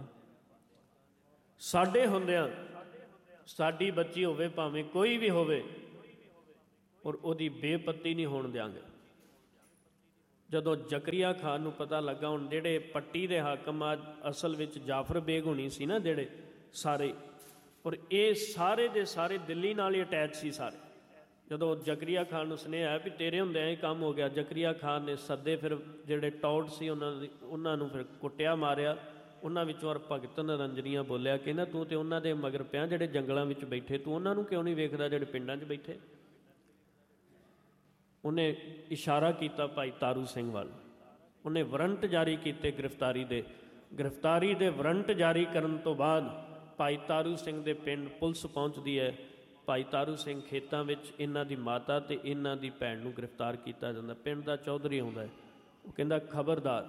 ਸਾਡੇ ਹੁੰਦਿਆਂ ਸਾਡੀ ਬੱਚੀ ਹੋਵੇ ਭਾਵੇਂ ਕੋਈ ਵੀ ਹੋਵੇ, ਔਰ ਉਹਦੀ ਬੇਪੱਤੀ ਨਹੀਂ ਹੋਣ ਦਿਆਂਗੇ। ਜਦੋਂ ਜ਼ਕਰੀਆ ਖਾਨ ਨੂੰ ਪਤਾ ਲੱਗਾ, ਹੁਣ ਜਿਹੜੇ ਪੱਟੀ ਦੇ ਹਾਕਮ ਆ ਅਸਲ ਵਿੱਚ ਜਾਫਰ ਬੇਗ ਹੋਣੀ ਸੀ ਨਾ ਜਿਹੜੇ ਸਾਰੇ, ਔਰ ਇਹ ਸਾਰੇ ਦੇ ਸਾਰੇ ਦਿੱਲੀ ਨਾਲ ਹੀ ਅਟੈਚ ਸੀ ਸਾਰੇ। ਜਦੋਂ ਜ਼ਕਰੀਆ ਖਾਨ ਨੂੰ ਸੁਨੇਹਾ ਆਇਆ ਵੀ ਤੇਰੇ ਹੁੰਦਿਆਂ ਹੀ ਕੰਮ ਹੋ ਗਿਆ, ਜ਼ਕਰੀਆ ਖਾਨ ਨੇ ਸੱਦੇ ਫਿਰ ਜਿਹੜੇ ਟੌਟ ਸੀ ਉਹਨਾਂ ਦੀ, ਉਹਨਾਂ ਨੂੰ ਫਿਰ ਕੁੱਟਿਆ ਮਾਰਿਆ। ਉਹਨਾਂ ਵਿੱਚੋਂ ਔਰ ਭਗਤ ਨਰੰਜਨੀਆਂ ਬੋਲਿਆ, ਕਹਿੰਦਾ ਤੂੰ ਤੇ ਉਹਨਾਂ ਦੇ ਮਗਰ ਪਿਆ ਜਿਹੜੇ ਜੰਗਲਾਂ ਵਿੱਚ ਬੈਠੇ, ਤੂੰ ਉਹਨਾਂ ਨੂੰ ਕਿਉਂ ਨਹੀਂ ਵੇਖਦਾ ਜਿਹੜੇ ਪਿੰਡਾਂ 'ਚ ਬੈਠੇ। ਉਹਨੇ ਇਸ਼ਾਰਾ ਕੀਤਾ ਭਾਈ ਤਾਰੂ ਸਿੰਘ ਵੱਲ, ਉਹਨੇ ਵਾਰੰਟ ਜਾਰੀ ਕੀਤੇ ਗ੍ਰਿਫਤਾਰੀ ਦੇ। ਗ੍ਰਿਫਤਾਰੀ ਦੇ ਵਾਰੰਟ ਜਾਰੀ ਕਰਨ ਤੋਂ ਬਾਅਦ ਭਾਈ ਤਾਰੂ ਸਿੰਘ ਦੇ ਪਿੰਡ ਪੁਲਿਸ ਪਹੁੰਚਦੀ ਹੈ। ਭਾਈ ਤਾਰੂ ਸਿੰਘ ਖੇਤਾਂ ਵਿੱਚ ਇਹਨਾਂ ਦੀ ਮਾਤਾ ਅਤੇ ਇਹਨਾਂ ਦੀ ਭੈਣ ਨੂੰ ਗ੍ਰਿਫਤਾਰ ਕੀਤਾ ਜਾਂਦਾ। ਪਿੰਡ ਦਾ ਚੌਧਰੀ ਆਉਂਦਾ ਹੈ, ਉਹ ਕਹਿੰਦਾ ਖਬਰਦਾਰ,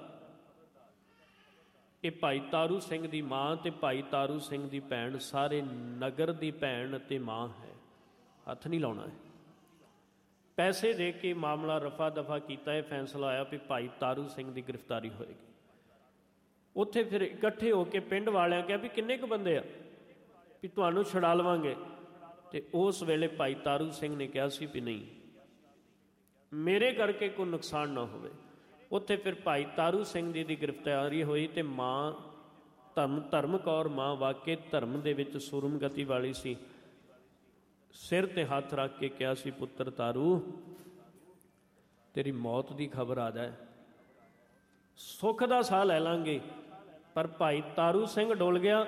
ਇਹ ਭਾਈ ਤਾਰੂ ਸਿੰਘ ਦੀ ਮਾਂ ਅਤੇ ਭਾਈ ਤਾਰੂ ਸਿੰਘ ਦੀ ਭੈਣ ਸਾਰੇ ਨਗਰ ਦੀ ਭੈਣ ਅਤੇ ਮਾਂ ਹੈ, ਹੱਥ ਨਹੀਂ ਲਾਉਣਾ ਹੈ। ਪੈਸੇ ਦੇ ਕੇ ਮਾਮਲਾ ਰਫਾ ਦਫਾ ਕੀਤਾ। ਇਹ ਫੈਸਲਾ ਆਇਆ ਵੀ ਭਾਈ ਤਾਰੂ ਸਿੰਘ ਦੀ ਗ੍ਰਿਫਤਾਰੀ ਹੋਏਗੀ। ਉੱਥੇ ਫਿਰ ਇਕੱਠੇ ਹੋ ਕੇ ਪਿੰਡ ਵਾਲਿਆਂ ਕਿਹਾ ਵੀ ਕਿੰਨੇ ਕੁ ਬੰਦੇ ਆ ਵੀ ਤੁਹਾਨੂੰ ਛੁਡਾ ਲਵਾਂਗੇ। ਅਤੇ ਉਸ ਵੇਲੇ ਭਾਈ ਤਾਰੂ ਸਿੰਘ ਨੇ ਕਿਹਾ ਸੀ ਵੀ ਨਹੀਂ, ਮੇਰੇ ਕਰਕੇ ਕੋਈ ਨੁਕਸਾਨ ਨਾ ਹੋਵੇ। ਉੱਥੇ ਫਿਰ ਭਾਈ ਤਾਰੂ ਸਿੰਘ ਜੀ ਦੀ ਗ੍ਰਿਫਤਾਰੀ ਹੋਈ ਅਤੇ ਮਾਂ ਧਰਮ ਧਰਮ ਕੌਰ ਮਾਂ ਵਾਕਈ ਧਰਮ ਦੇ ਵਿੱਚ ਸੂਰਮਗਤੀ ਵਾਲੀ ਸੀ। ਸਿਰ 'ਤੇ ਹੱਥ ਰੱਖ ਕੇ ਕਿਹਾ ਸੀ, ਪੁੱਤਰ ਤਾਰੂ ਤੇਰੀ ਮੌਤ ਦੀ ਖਬਰ ਆ ਜਾਏ, ਸੁੱਖ ਦਾ ਸਾਹ ਲੈ ਲਾਂਗੇ। ਪਰ ਭਾਈ ਤਾਰੂ ਸਿੰਘ ਡੁੱਲ ਗਿਆ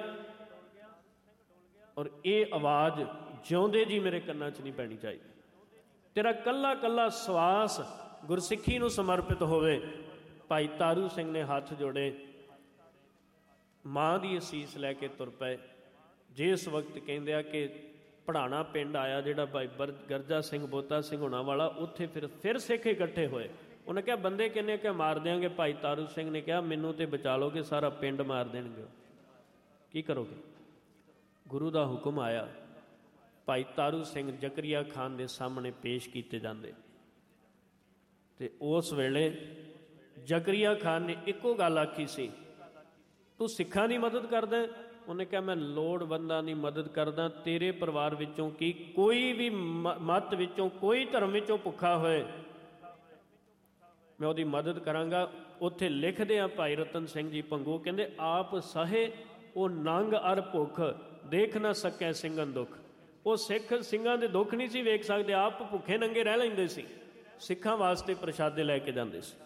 ਔਰ ਇਹ ਆਵਾਜ਼ ਜਿਉਂਦੇ ਜੀ ਮੇਰੇ ਕੰਨਾਂ 'ਚ ਨਹੀਂ ਪੈਣੀ ਚਾਹੀਦੀ। ਤੇਰਾ ਕੱਲਾ ਕੱਲਾ ਸਵਾਸ ਗੁਰਸਿੱਖੀ ਨੂੰ ਸਮਰਪਿਤ ਹੋਵੇ। ਭਾਈ ਤਾਰੂ ਸਿੰਘ ਨੇ ਹੱਥ ਜੋੜੇ, ਮਾਂ ਦੀ ਅਸੀਸ ਲੈ ਕੇ ਤੁਰ ਪਏ। ਜਿਸ ਵਕਤ ਕਹਿੰਦੇ ਆ ਕਿ ਪੜਾਣਾ ਪਿੰਡ ਆਇਆ ਜਿਹੜਾ ਭਾਈ ਬਰ ਗਰਜਾ ਸਿੰਘ ਬੋਤਾ ਸਿੰਘ ਹੋਣਾ ਵਾਲਾ, ਉੱਥੇ ਫਿਰ ਫਿਰ ਸਿੱਖ ਇਕੱਠੇ ਹੋਏ। ਉਹਨੇ ਕਿਹਾ ਬੰਦੇ ਕਿੰਨੇ ਕਿ ਮਾਰ ਦਿਆਂਗੇ। ਭਾਈ ਤਾਰੂ ਸਿੰਘ ਨੇ ਕਿਹਾ ਮੈਨੂੰ ਤੇ ਬਚਾ ਲੋਗੇ, ਸਾਰਾ ਪਿੰਡ ਮਾਰ ਦੇਣਗੇ, ਕੀ ਕਰੋਗੇ। ਗੁਰੂ ਦਾ ਹੁਕਮ ਆਇਆ, ਭਾਈ ਤਾਰੂ ਸਿੰਘ ਜ਼ਕਰੀਆ ਖਾਨ ਦੇ ਸਾਹਮਣੇ ਪੇਸ਼ ਕੀਤੇ ਜਾਂਦੇ। ਅਤੇ ਉਸ ਵੇਲੇ ਜ਼ਕਰੀਆ ਖਾਨ ਨੇ ਇੱਕੋ ਗੱਲ ਆਖੀ ਸੀ, ਤੂੰ ਸਿੱਖਾਂ ਦੀ ਮਦਦ ਕਰਦਾ। ਉਹਨੇ ਕਿਹਾ ਮੈਂ ਲੋੜਵੰਦਾਂ ਦੀ ਮਦਦ ਕਰਦਾ। ਤੇਰੇ ਪਰਿਵਾਰ ਵਿੱਚੋਂ ਕੀ ਕੋਈ ਵੀ ਮ ਮੱਤ ਵਿੱਚੋਂ ਕੋਈ ਧਰਮ ਵਿੱਚੋਂ ਭੁੱਖਾ ਹੋਏ ਮੈਂ ਉਹਦੀ ਮਦਦ ਕਰਾਂਗਾ। ਉੱਥੇ ਲਿਖਦੇ ਆ ਭਾਈ ਰਤਨ ਸਿੰਘ ਜੀ ਭੰਗੂ, ਕਹਿੰਦੇ ਆਪ ਸਹੇ ਉਹ ਨੰਗ ਅਰ ਭੁੱਖ, ਦੇਖ ਨਾ ਸਕੈ ਸਿੰਘਨ ਦੁੱਖ। ਉਹ ਸਿੱਖ ਸਿੰਘਾਂ ਦੇ ਦੁੱਖ ਨਹੀਂ ਸੀ ਵੇਖ ਸਕਦੇ, ਆਪ ਭੁੱਖੇ ਨੰਗੇ ਰਹਿ ਲੈਂਦੇ ਸੀ, ਸਿੱਖਾਂ ਵਾਸਤੇ ਪ੍ਰਸ਼ਾਦੇ ਲੈ ਕੇ ਜਾਂਦੇ ਸੀ।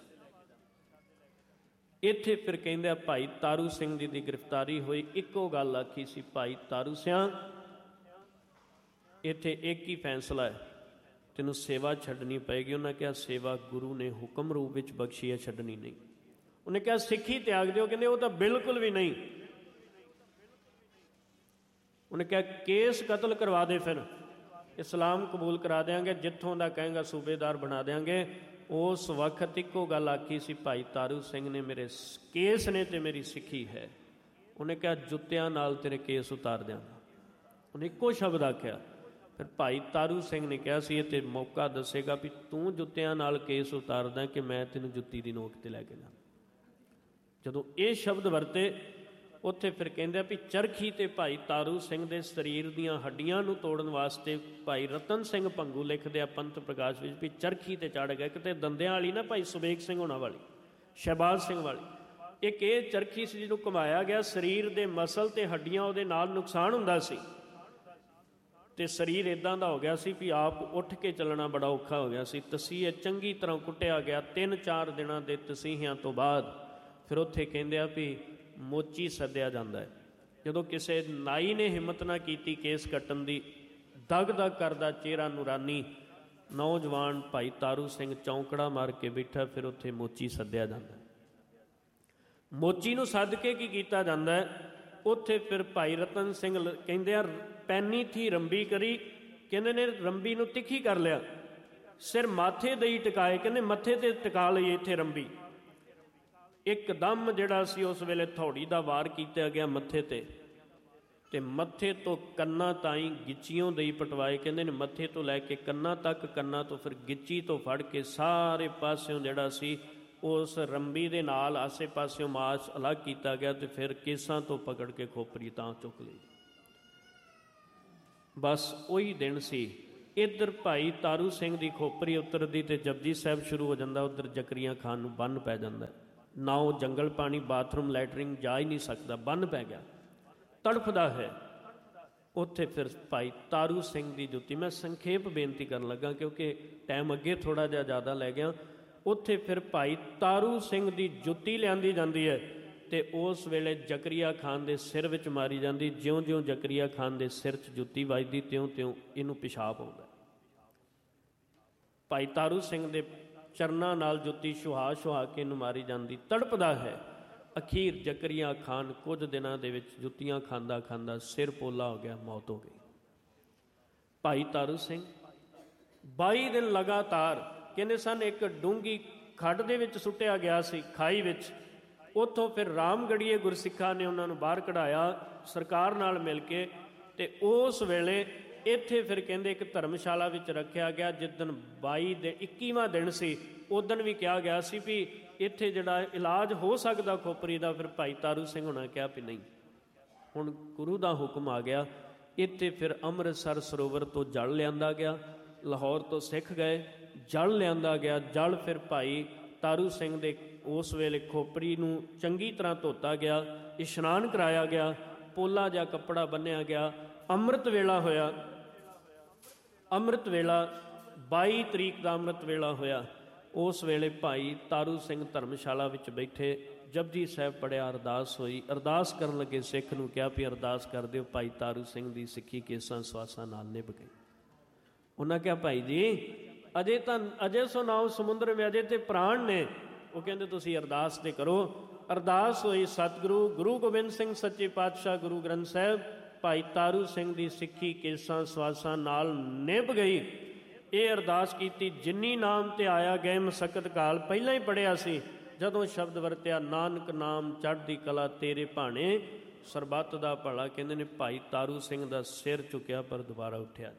ਇੱਥੇ ਫਿਰ ਕਹਿੰਦੇ ਆ ਭਾਈ ਤਾਰੂ ਸਿੰਘ ਜੀ ਦੀ ਗ੍ਰਿਫਤਾਰੀ ਹੋਈ। ਇੱਕੋ ਗੱਲ ਆਖੀ ਸੀ, ਭਾਈ ਤਾਰੂ ਸਿਆਂ ਇੱਥੇ ਇੱਕ ਹੀ ਫੈਸਲਾ ਹੈ, ਤੈਨੂੰ ਸੇਵਾ ਛੱਡਣੀ ਪਏਗੀ। ਉਹਨਾਂ ਕਿਹਾ ਸੇਵਾ ਗੁਰੂ ਨੇ ਹੁਕਮ ਰੂਪ ਵਿੱਚ ਬਖਸ਼ੀ ਹੈ, ਛੱਡਣੀ ਨਹੀਂ। ਉਹਨੇ ਕਿਹਾ ਸਿੱਖੀ ਤਿਆਗ ਦਿਓ। ਕਹਿੰਦੇ ਉਹ ਤਾਂ ਬਿਲਕੁਲ ਵੀ ਨਹੀਂ। ਉਹਨੇ ਕਿਹਾ ਕੇਸ ਕਤਲ ਕਰਵਾ ਦੇ, ਫਿਰ ਇਸਲਾਮ ਕਬੂਲ ਕਰਾ ਦਿਆਂਗੇ, ਜਿੱਥੋਂ ਦਾ ਕਹੇਂਗਾ ਸੂਬੇਦਾਰ ਬਣਾ ਦਿਆਂਗੇ। ਉਸ ਵਕਤ ਇੱਕੋ ਗੱਲ ਆਖੀ ਸੀ ਭਾਈ ਤਾਰੂ ਸਿੰਘ ਨੇ, ਮੇਰੇ ਕੇਸ ਨੇ ਤੇ ਮੇਰੀ ਸਿੱਖੀ ਹੈ। ਉਹਨੇ ਕਿਹਾ ਜੁੱਤਿਆਂ ਨਾਲ ਤੇਰੇ ਕੇਸ ਉਤਾਰ ਦਿਆਂਗਾ। ਉਹਨੇ ਇੱਕੋ ਸ਼ਬਦ ਆਖਿਆ। ਫਿਰ ਭਾਈ ਤਾਰੂ ਸਿੰਘ ਨੇ ਕਿਹਾ ਸੀ ਇਹ ਤੇ ਮੌਕਾ ਦੱਸੇਗਾ ਵੀ ਤੂੰ ਜੁੱਤਿਆਂ ਨਾਲ ਕੇਸ ਉਤਾਰਦਾ ਕਿ ਮੈਂ ਤੈਨੂੰ ਜੁੱਤੀ ਦੀ ਨੋਕ 'ਤੇ ਲੈ ਕੇ ਜਾਵਾਂ। ਜਦੋਂ ਇਹ ਸ਼ਬਦ ਵਰਤੇ ਉੱਥੇ ਫਿਰ ਕਹਿੰਦੇ ਆ ਵੀ ਚਰਖੀ ਤੇ ਭਾਈ ਤਾਰੂ ਸਿੰਘ ਦੇ ਸਰੀਰ ਦੀਆਂ ਹੱਡੀਆਂ ਨੂੰ ਤੋੜਨ ਵਾਸਤੇ ਭਾਈ ਰਤਨ ਸਿੰਘ ਭੰਗੂ ਲਿਖਦੇ ਆ ਪੰਥ ਪ੍ਰਕਾਸ਼ ਵਿੱਚ ਵੀ ਚਰਖੀ ਤੇ ਚੜ੍ਹ ਗਏ। ਕਿਤੇ ਦੰਦਿਆਂ ਵਾਲੀ ਨਾ ਭਾਈ ਸੁਬੇਗ ਸਿੰਘ ਹੋਣਾ ਵਾਲੀ, ਸ਼ਹਿਬਾਜ਼ ਸਿੰਘ ਵਾਲੀ। ਇੱਕ ਇਹ ਚਰਖੀ ਸੀ ਜਿਹਨੂੰ ਘੁਮਾਇਆ ਗਿਆ, ਸਰੀਰ ਦੇ ਮਸਲ ਤੇ ਹੱਡੀਆਂ ਉਹਦੇ ਨਾਲ ਨੁਕਸਾਨ ਹੁੰਦਾ ਸੀ ਅਤੇ ਸਰੀਰ ਇੱਦਾਂ ਦਾ ਹੋ ਗਿਆ ਸੀ ਵੀ ਆਪ ਉੱਠ ਕੇ ਚੱਲਣਾ ਬੜਾ ਔਖਾ ਹੋ ਗਿਆ ਸੀ। ਤਸੀਹੇ ਚੰਗੀ ਤਰ੍ਹਾਂ ਕੁੱਟਿਆ ਗਿਆ। ਤਿੰਨ ਚਾਰ ਦਿਨਾਂ ਦੇ ਤਸੀਹਿਆਂ ਤੋਂ ਬਾਅਦ ਫਿਰ ਉੱਥੇ ਕਹਿੰਦੇ ਆ ਵੀ ਮੋਚੀ ਸੱਦਿਆ ਜਾਂਦਾ ਹੈ। ਜਦੋਂ ਕਿਸੇ ਨਾਈ ਨੇ ਹਿੰਮਤ ਨਾ ਕੀਤੀ ਕੇਸ ਕੱਟਣ ਦੀ, ਦਗ ਦਗ ਕਰਦਾ ਚਿਹਰਾ ਨੂਰਾਨੀ ਨੌਜਵਾਨ ਭਾਈ ਤਾਰੂ ਸਿੰਘ ਚੌਂਕੜਾ ਮਾਰ ਕੇ ਬੈਠਾ। ਫਿਰ ਉੱਥੇ ਮੋਚੀ ਸੱਦਿਆ ਜਾਂਦਾ। ਮੋਚੀ ਨੂੰ ਸੱਦ ਕੇ ਕੀ ਕੀਤਾ ਜਾਂਦਾ ਹੈ, ਉੱਥੇ ਫਿਰ ਭਾਈ ਰਤਨ ਸਿੰਘ ਕਹਿੰਦੇ ਆ ਪੈਨੀ ਥੀ ਰੰਬੀ ਕਰੀ, ਕਹਿੰਦੇ ਨੇ ਰੰਬੀ ਨੂੰ ਤਿੱਖੀ ਕਰ ਲਿਆ, ਸਿਰ ਮਾਥੇ ਦੇਈ ਟਿਕਾਏ, ਕਹਿੰਦੇ ਮੱਥੇ 'ਤੇ ਟਿਕਾ ਲਈ ਇੱਥੇ ਰੰਬੀ। ਇੱਕਦਮ ਜਿਹੜਾ ਸੀ ਉਸ ਵੇਲੇ ਥੌੜੀ ਦਾ ਵਾਰ ਕੀਤਾ ਗਿਆ ਮੱਥੇ 'ਤੇ, ਅਤੇ ਮੱਥੇ ਤੋਂ ਕੰਨਾਂ ਤਾਈਂ ਗਿੱਚੀਓਂ ਦੇਈ ਪਟਵਾਏ। ਕਹਿੰਦੇ ਨੇ ਮੱਥੇ ਤੋਂ ਲੈ ਕੇ ਕੰਨਾਂ ਤੱਕ, ਕੰਨਾਂ ਤੋਂ ਫਿਰ ਗਿੱਚੀ ਤੋਂ ਫੜ ਕੇ ਸਾਰੇ ਪਾਸਿਓਂ ਜਿਹੜਾ ਸੀ ਉਸ ਰੰਬੀ ਦੇ ਨਾਲ ਆਸੇ ਪਾਸਿਓਂ ਮਾਸ ਅਲੱਗ ਕੀਤਾ ਗਿਆ ਅਤੇ ਫਿਰ ਕੇਸਾਂ ਤੋਂ ਪਕੜ ਕੇ ਖੋਪਰੀ ਤਾਂ ਚੁੱਕ ਲਈ। ਬਸ ਉਹੀ ਦਿਨ ਸੀ ਇੱਧਰ ਭਾਈ ਤਾਰੂ ਸਿੰਘ ਦੀ ਖੋਪਰੀ ਉਤਰਦੀ ਤੇ ਜਪਜੀ ਸਾਹਿਬ ਸ਼ੁਰੂ ਹੋ ਜਾਂਦਾ, ਉੱਧਰ ਜ਼ਕਰੀਆ ਖਾਨ ਨੂੰ ਬੰਨ ਪੈ ਜਾਂਦਾ। ਨਾ ਉਹ ਜੰਗਲ ਪਾਣੀ, ਬਾਥਰੂਮ, ਲੈਟਰਿੰਗ ਜਾ ਹੀ ਨਹੀਂ ਸਕਦਾ, ਬੰਨ ਪੈ ਗਿਆ, ਤੜਫਦਾ ਹੈ। ਉੱਥੇ ਫਿਰ ਭਾਈ ਤਾਰੂ ਸਿੰਘ ਦੀ ਜੁੱਤੀ, ਮੈਂ ਸੰਖੇਪ ਬੇਨਤੀ ਕਰਨ ਲੱਗਾ ਕਿਉਂਕਿ ਟਾਈਮ ਅੱਗੇ ਥੋੜ੍ਹਾ ਜਿਹਾ ਜ਼ਿਆਦਾ ਲੈ ਗਿਆ। ਉੱਥੇ ਫਿਰ ਭਾਈ ਤਾਰੂ ਸਿੰਘ ਦੀ ਜੁੱਤੀ ਲਿਆਂਦੀ ਜਾਂਦੀ ਹੈ ਅਤੇ ਉਸ ਵੇਲੇ ਜ਼ਕਰੀਆ ਖਾਨ ਦੇ ਸਿਰ ਵਿੱਚ ਮਾਰੀ ਜਾਂਦੀ। ਜਿਉਂ-ਜਿਉਂ ਜ਼ਕਰੀਆ ਖਾਨ ਦੇ ਸਿਰ 'ਚ ਜੁੱਤੀ ਵੱਜਦੀ ਤਿਉਂ-ਤਿਉਂ ਇਹਨੂੰ ਪਿਸ਼ਾਬ ਆਉਂਦਾ। ਭਾਈ ਤਾਰੂ ਸਿੰਘ ਦੇ ਚਰਨਾਂ ਨਾਲ ਜੁੱਤੀ ਸੁਹਾ ਸੁਹਾ ਕੇ ਇਹਨੂੰ ਮਾਰੀ ਜਾਂਦੀ, ਤੜਪਦਾ ਹੈ। ਅਖੀਰ ਜ਼ਕਰੀਆ ਖਾਨ ਕੁਝ ਦਿਨਾਂ ਦੇ ਵਿੱਚ ਜੁੱਤੀਆਂ ਖਾਂਦਾ ਖਾਂਦਾ ਸਿਰ ਪੋਲਾ ਹੋ ਗਿਆ, ਮੌਤ ਹੋ ਗਈ। ਭਾਈ ਤਾਰੂ ਸਿੰਘ ਬਾਈ ਦਿਨ ਲਗਾਤਾਰ, ਕਹਿੰਦੇ ਸਨ ਇੱਕ ਡੂੰਘੀ ਖੱਡ ਦੇ ਵਿੱਚ ਸੁੱਟਿਆ ਗਿਆ ਸੀ, ਖਾਈ ਵਿੱਚ। ਉੱਥੋਂ ਫਿਰ ਰਾਮਗੜੀਏ ਗੁਰਸਿੱਖਾਂ ਨੇ ਉਹਨਾਂ ਨੂੰ ਬਾਹਰ ਕਢਾਇਆ ਸਰਕਾਰ ਨਾਲ ਮਿਲ ਕੇ, ਅਤੇ ਉਸ ਵੇਲੇ ਇੱਥੇ ਫਿਰ ਕਹਿੰਦੇ ਇੱਕ ਧਰਮਸ਼ਾਲਾ ਵਿੱਚ ਰੱਖਿਆ ਗਿਆ। ਜਿਸ ਦਿਨ ਬਾਈ ਦੇ ਇੱਕੀਵਾਂ ਦਿਨ ਸੀ, ਉਸ ਦਿਨ ਵੀ ਕਿਹਾ ਗਿਆ ਸੀ ਵੀ ਇੱਥੇ ਜਿਹੜਾ ਇਲਾਜ ਹੋ ਸਕਦਾ ਖੋਪਰੀ ਦਾ। ਫਿਰ ਭਾਈ ਤਾਰੂ ਸਿੰਘ ਹੋਣਾ ਕਿਹਾ ਵੀ ਨਹੀਂ, ਹੁਣ ਗੁਰੂ ਦਾ ਹੁਕਮ ਆ ਗਿਆ। ਇੱਥੇ ਫਿਰ ਅੰਮ੍ਰਿਤਸਰ ਸਰੋਵਰ ਤੋਂ ਜਲ ਲਿਆਂਦਾ ਗਿਆ, ਲਾਹੌਰ ਤੋਂ ਸਿੱਖ ਗਏ, ਜਲ ਲਿਆਂਦਾ ਗਿਆ। ਜਲ ਫਿਰ ਭਾਈ ਤਾਰੂ ਸਿੰਘ ਦੇ ਉਸ ਵੇਲੇ ਖੋਪਰੀ ਨੂੰ ਚੰਗੀ ਤਰ੍ਹਾਂ ਧੋਤਾ ਗਿਆ, ਇਸ਼ਨਾਨ ਕਰਾਇਆ ਗਿਆ, ਪੋਲਾ ਜਿਹਾ ਕੱਪੜਾ ਬੰਨ੍ਹਿਆ ਗਿਆ। ਅੰਮ੍ਰਿਤ ਵੇਲਾ ਹੋਇਆ, ਅੰਮ੍ਰਿਤ ਵੇਲਾ ਬਾਈ ਤਰੀਕ ਦਾ ਅੰਮ੍ਰਿਤ ਵੇਲਾ ਹੋਇਆ। ਉਸ ਵੇਲੇ ਭਾਈ ਤਾਰੂ ਸਿੰਘ ਧਰਮਸ਼ਾਲਾ ਵਿੱਚ ਬੈਠੇ, ਜਪਜੀ ਸਾਹਿਬ ਪੜ੍ਹਿਆ, ਅਰਦਾਸ ਹੋਈ। ਅਰਦਾਸ ਕਰਨ ਲੱਗੇ ਸਿੱਖ ਨੂੰ ਕਿਹਾ ਵੀ ਅਰਦਾਸ ਕਰ ਦਿਓ, ਭਾਈ ਤਾਰੂ ਸਿੰਘ ਦੀ ਸਿੱਖੀ ਕੇਸਾਂ ਸਵਾਸਾਂ ਨਾਲ ਨਿਭ ਗਈ। ਉਹਨਾਂ ਕਿਹਾ ਭਾਈ ਜੀ ਅਜੇ ਤਾਂ ਅਜੇ ਸੋ ਨਾਉ ਸਮੁੰਦਰ ਵਿੱਚ, ਅਜੇ ਤੇ ਪ੍ਰਾਣ ਨੇ। ਉਹ ਕਹਿੰਦੇ ਤੁਸੀਂ ਅਰਦਾਸ ਤੇ ਕਰੋ। ਅਰਦਾਸ ਹੋਈ। ਸਤਿਗੁਰੂ ਗੁਰੂ ਗੋਬਿੰਦ ਸਿੰਘ ਸੱਚੇ ਪਾਤਸ਼ਾਹ ਗੁਰੂ ਗ੍ਰੰਥ ਸਾਹਿਬ ਭਾਈ ਤਾਰੂ ਸਿੰਘ ਦੀ ਸਿੱਖੀ ਕੇਸਾਂ ਸਵਾਸਾਂ ਨਾਲ ਨਿਭ ਗਈ। ਇਹ ਅਰਦਾਸ ਕੀਤੀ, ਜਿੰਨੀ ਨਾਮ ਤੇ ਆਇਆ ਗਏ ਮਸਕਤ ਕਾਲ, ਪਹਿਲਾਂ ਹੀ ਪੜ੍ਹਿਆ ਸੀ ਜਦੋਂ ਸ਼ਬਦ ਵਰਤਿਆ, ਨਾਨਕ ਨਾਮ ਚੜ੍ਹਦੀ ਕਲਾ ਤੇਰੇ ਭਾਣੇ, ਸਰਬੱਤ ਦਾ ਭਲਾ। ਕਹਿੰਦੇ ਨੇ ਭਾਈ ਤਾਰੂ ਸਿੰਘ ਦਾ ਸਿਰ ਝੁਕਿਆ ਪਰ ਦੁਬਾਰਾ ਉੱਠਿਆ।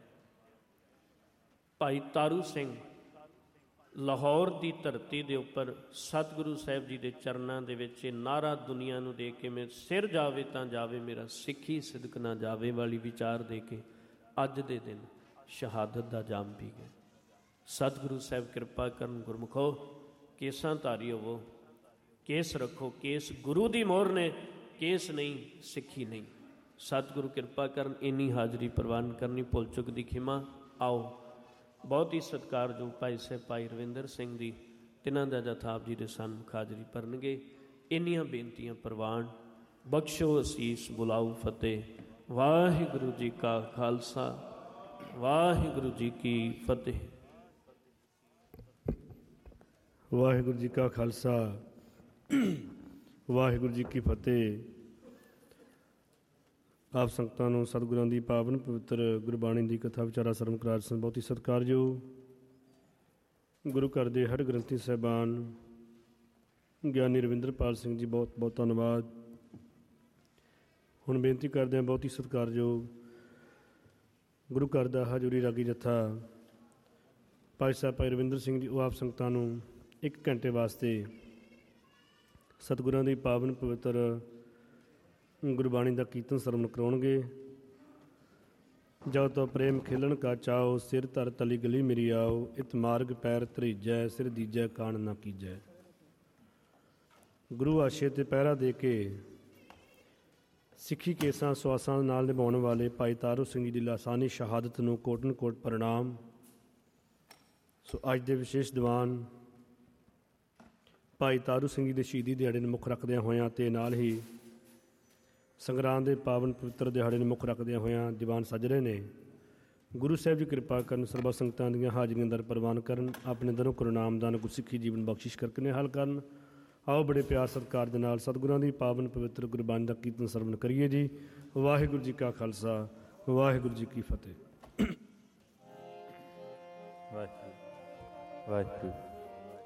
ਭਾਈ ਤਾਰੂ ਸਿੰਘ ਲਾਹੌਰ ਦੀ ਧਰਤੀ ਦੇ ਉੱਪਰ ਸਤਿਗੁਰੂ ਸਾਹਿਬ ਜੀ ਦੇ ਚਰਨਾਂ ਦੇ ਵਿੱਚ ਇਹ ਨਾਅਰਾ ਦੁਨੀਆ ਨੂੰ ਦੇ ਕੇ, ਮੈਂ ਸਿਰ ਜਾਵੇ ਤਾਂ ਜਾਵੇ ਮੇਰਾ, ਸਿੱਖੀ ਸਿਦਕ ਨਾ ਜਾਵੇ ਵਾਲੀ ਵਿਚਾਰ ਦੇ ਕੇ ਅੱਜ ਦੇ ਦਿਨ ਸ਼ਹਾਦਤ ਦਾ ਜਾਮ ਪੀ ਗਏ। ਸਤਿਗੁਰੂ ਸਾਹਿਬ ਕਿਰਪਾ ਕਰਨ, ਗੁਰਮੁਖੋ ਕੇਸਾਂ ਧਾਰੀ ਹੋਵੋ, ਕੇਸ ਰੱਖੋ। ਕੇਸ ਗੁਰੂ ਦੀ ਮੋਹਰ ਨੇ, ਕੇਸ ਨਹੀਂ, ਸਿੱਖੀ ਨਹੀਂ। ਸਤਿਗੁਰੂ ਕਿਰਪਾ ਕਰਨ, ਇੰਨੀ ਹਾਜ਼ਰੀ ਪ੍ਰਵਾਨ ਕਰਨੀ, ਭੁੱਲ ਚੁੱਕ ਦੀ ਖਿਮਾ। ਆਓ ਬਹੁਤ ਹੀ ਸਤਿਕਾਰਯੋਗ ਭਾਈ ਸਾਹਿਬ ਭਾਈ ਰਵਿੰਦਰ ਸਿੰਘ ਜੀ, ਤਿੰਨਾਂ ਦਾ ਜਥਾ ਆਪ ਜੀ ਦੇ ਸਨਮੁਖ ਹਾਜ਼ਰੀ ਭਰਨਗੇ। ਇੰਨੀਆਂ ਬੇਨਤੀਆਂ ਪ੍ਰਵਾਨ, ਬਖਸ਼ੋ ਅਸੀਸ, ਬੁਲਾਓ ਫਤਿਹ। ਵਾਹਿਗੁਰੂ ਜੀ ਕਾ ਖਾਲਸਾ, ਵਾਹਿਗੁਰੂ ਜੀ ਕੀ ਫਤਿਹ। ਵਾਹਿਗੁਰੂ ਜੀ ਕਾ ਖਾਲਸਾ, ਵਾਹਿਗੁਰੂ ਜੀ ਕੀ ਫਤਿਹ। ਆਪ ਸੰਗਤਾਂ ਨੂੰ ਸਤਿਗੁਰਾਂ ਦੀ ਪਾਵਨ ਪਵਿੱਤਰ ਗੁਰਬਾਣੀ ਦੀ ਕਥਾ ਵਿਚਾਰਾ ਸਰਵਣ ਕਰਾ ਰਹੇ ਸਨ। ਬਹੁਤ ਹੀ ਸਤਿਕਾਰਯੋਗ ਗੁਰੂ ਘਰ ਦੇ ਹਰ ਗ੍ਰੰਥੀ ਸਾਹਿਬਾਨ ਗਿਆਨੀ ਰਵਿੰਦਰਪਾਲ ਸਿੰਘ ਜੀ, ਬਹੁਤ ਬਹੁਤ ਧੰਨਵਾਦ। ਹੁਣ ਬੇਨਤੀ ਕਰਦੇ ਹਾਂ ਬਹੁਤ ਹੀ ਸਤਿਕਾਰਯੋਗ ਗੁਰੂ ਘਰ ਦਾ ਹਜ਼ੂਰੀ ਰਾਗੀ ਜੱਥਾ ਭਾਈ ਸਾਹਿਬ ਭਾਈ ਰਵਿੰਦਰ ਸਿੰਘ ਜੀ, ਉਹ ਆਪ ਸੰਗਤਾਂ ਨੂੰ ਇੱਕ ਘੰਟੇ ਵਾਸਤੇ ਸਤਿਗੁਰਾਂ ਦੀ ਪਾਵਨ ਪਵਿੱਤਰ ਗੁਰਬਾਣੀ ਦਾ ਕੀਰਤਨ ਸਰਵਣ ਕਰਾਉਣਗੇ। ਜਦ ਤੋਂ ਪ੍ਰੇਮ ਖੇਲਣ ਕਾ ਚਾਓ, ਸਿਰ ਧਰ ਤਲੀ ਗਲੀ ਮੇਰੀ ਆਓ, ਇਤ ਮਾਰਗ ਪੈਰ ਧਰੀਜੈ, ਸਿਰ ਦੀਜੈ ਕਾਣ ਨਾ ਕੀਜੈ। ਗੁਰੂ ਆਸ਼ੇ ਤੇ ਪਹਿਰਾ ਦੇ ਕੇ ਸਿੱਖੀ ਕੇਸਾਂ ਸਵਾਸਾਂ ਨਾਲ ਨਿਭਾਉਣ ਵਾਲੇ ਭਾਈ ਤਾਰੂ ਸਿੰਘ ਜੀ ਦੀ ਲਾਸਾਨੀ ਸ਼ਹਾਦਤ ਨੂੰ ਕੋਟਨ ਕੋਟ ਪ੍ਰਣਾਮ। ਸੋ ਅੱਜ ਦੇ ਵਿਸ਼ੇਸ਼ ਦੀਵਾਨ ਭਾਈ ਤਾਰੂ ਸਿੰਘ ਜੀ ਦੇ ਸ਼ਹੀਦੀ ਦਿਹਾੜੇ ਨੂੰ ਮੁੱਖ ਰੱਖਦਿਆਂ ਹੋਇਆਂ ਅਤੇ ਨਾਲ ਹੀ ਸੰਗਰਾਂਦ ਦੇ ਪਾਵਨ ਪਵਿੱਤਰ ਦਿਹਾੜੇ ਨੂੰ ਮੁੱਖ ਰੱਖਦਿਆਂ ਹੋਇਆਂ ਦੀਵਾਨ ਸੱਜ ਰਹੇ ਨੇ। ਗੁਰੂ ਸਾਹਿਬ ਜੀ ਕਿਰਪਾ ਕਰਨ, ਸਰਬਾ ਸੰਗਤਾਂ ਦੀਆਂ ਹਾਜ਼ਰੀਆਂ ਦਰ ਪ੍ਰਵਾਨ ਕਰਨ, ਆਪਣੇ ਦਰੋਂ ਕਰੋ ਨਾਮਦਾਨ, ਗੁਰਸਿੱਖੀ ਜੀਵਨ ਬਖਸ਼ਿਸ਼ ਕਰਕੇ ਨਿਹਾਲ ਕਰਨ। ਆਓ ਬੜੇ ਪਿਆਰ ਸਤਿਕਾਰ ਦੇ ਨਾਲ ਸਤਿਗੁਰਾਂ ਦੀ ਪਾਵਨ ਪਵਿੱਤਰ ਗੁਰਬਾਣੀ ਦਾ ਕੀਰਤਨ ਸਰਵਣ ਕਰੀਏ ਜੀ। ਵਾਹਿਗੁਰੂ ਜੀ ਕਾ ਖਾਲਸਾ, ਵਾਹਿਗੁਰੂ ਜੀ ਕੀ ਫਤਿਹ। ਵਾਹਿਗੁਰੂ ਵਾਹਿਗੁਰੂ।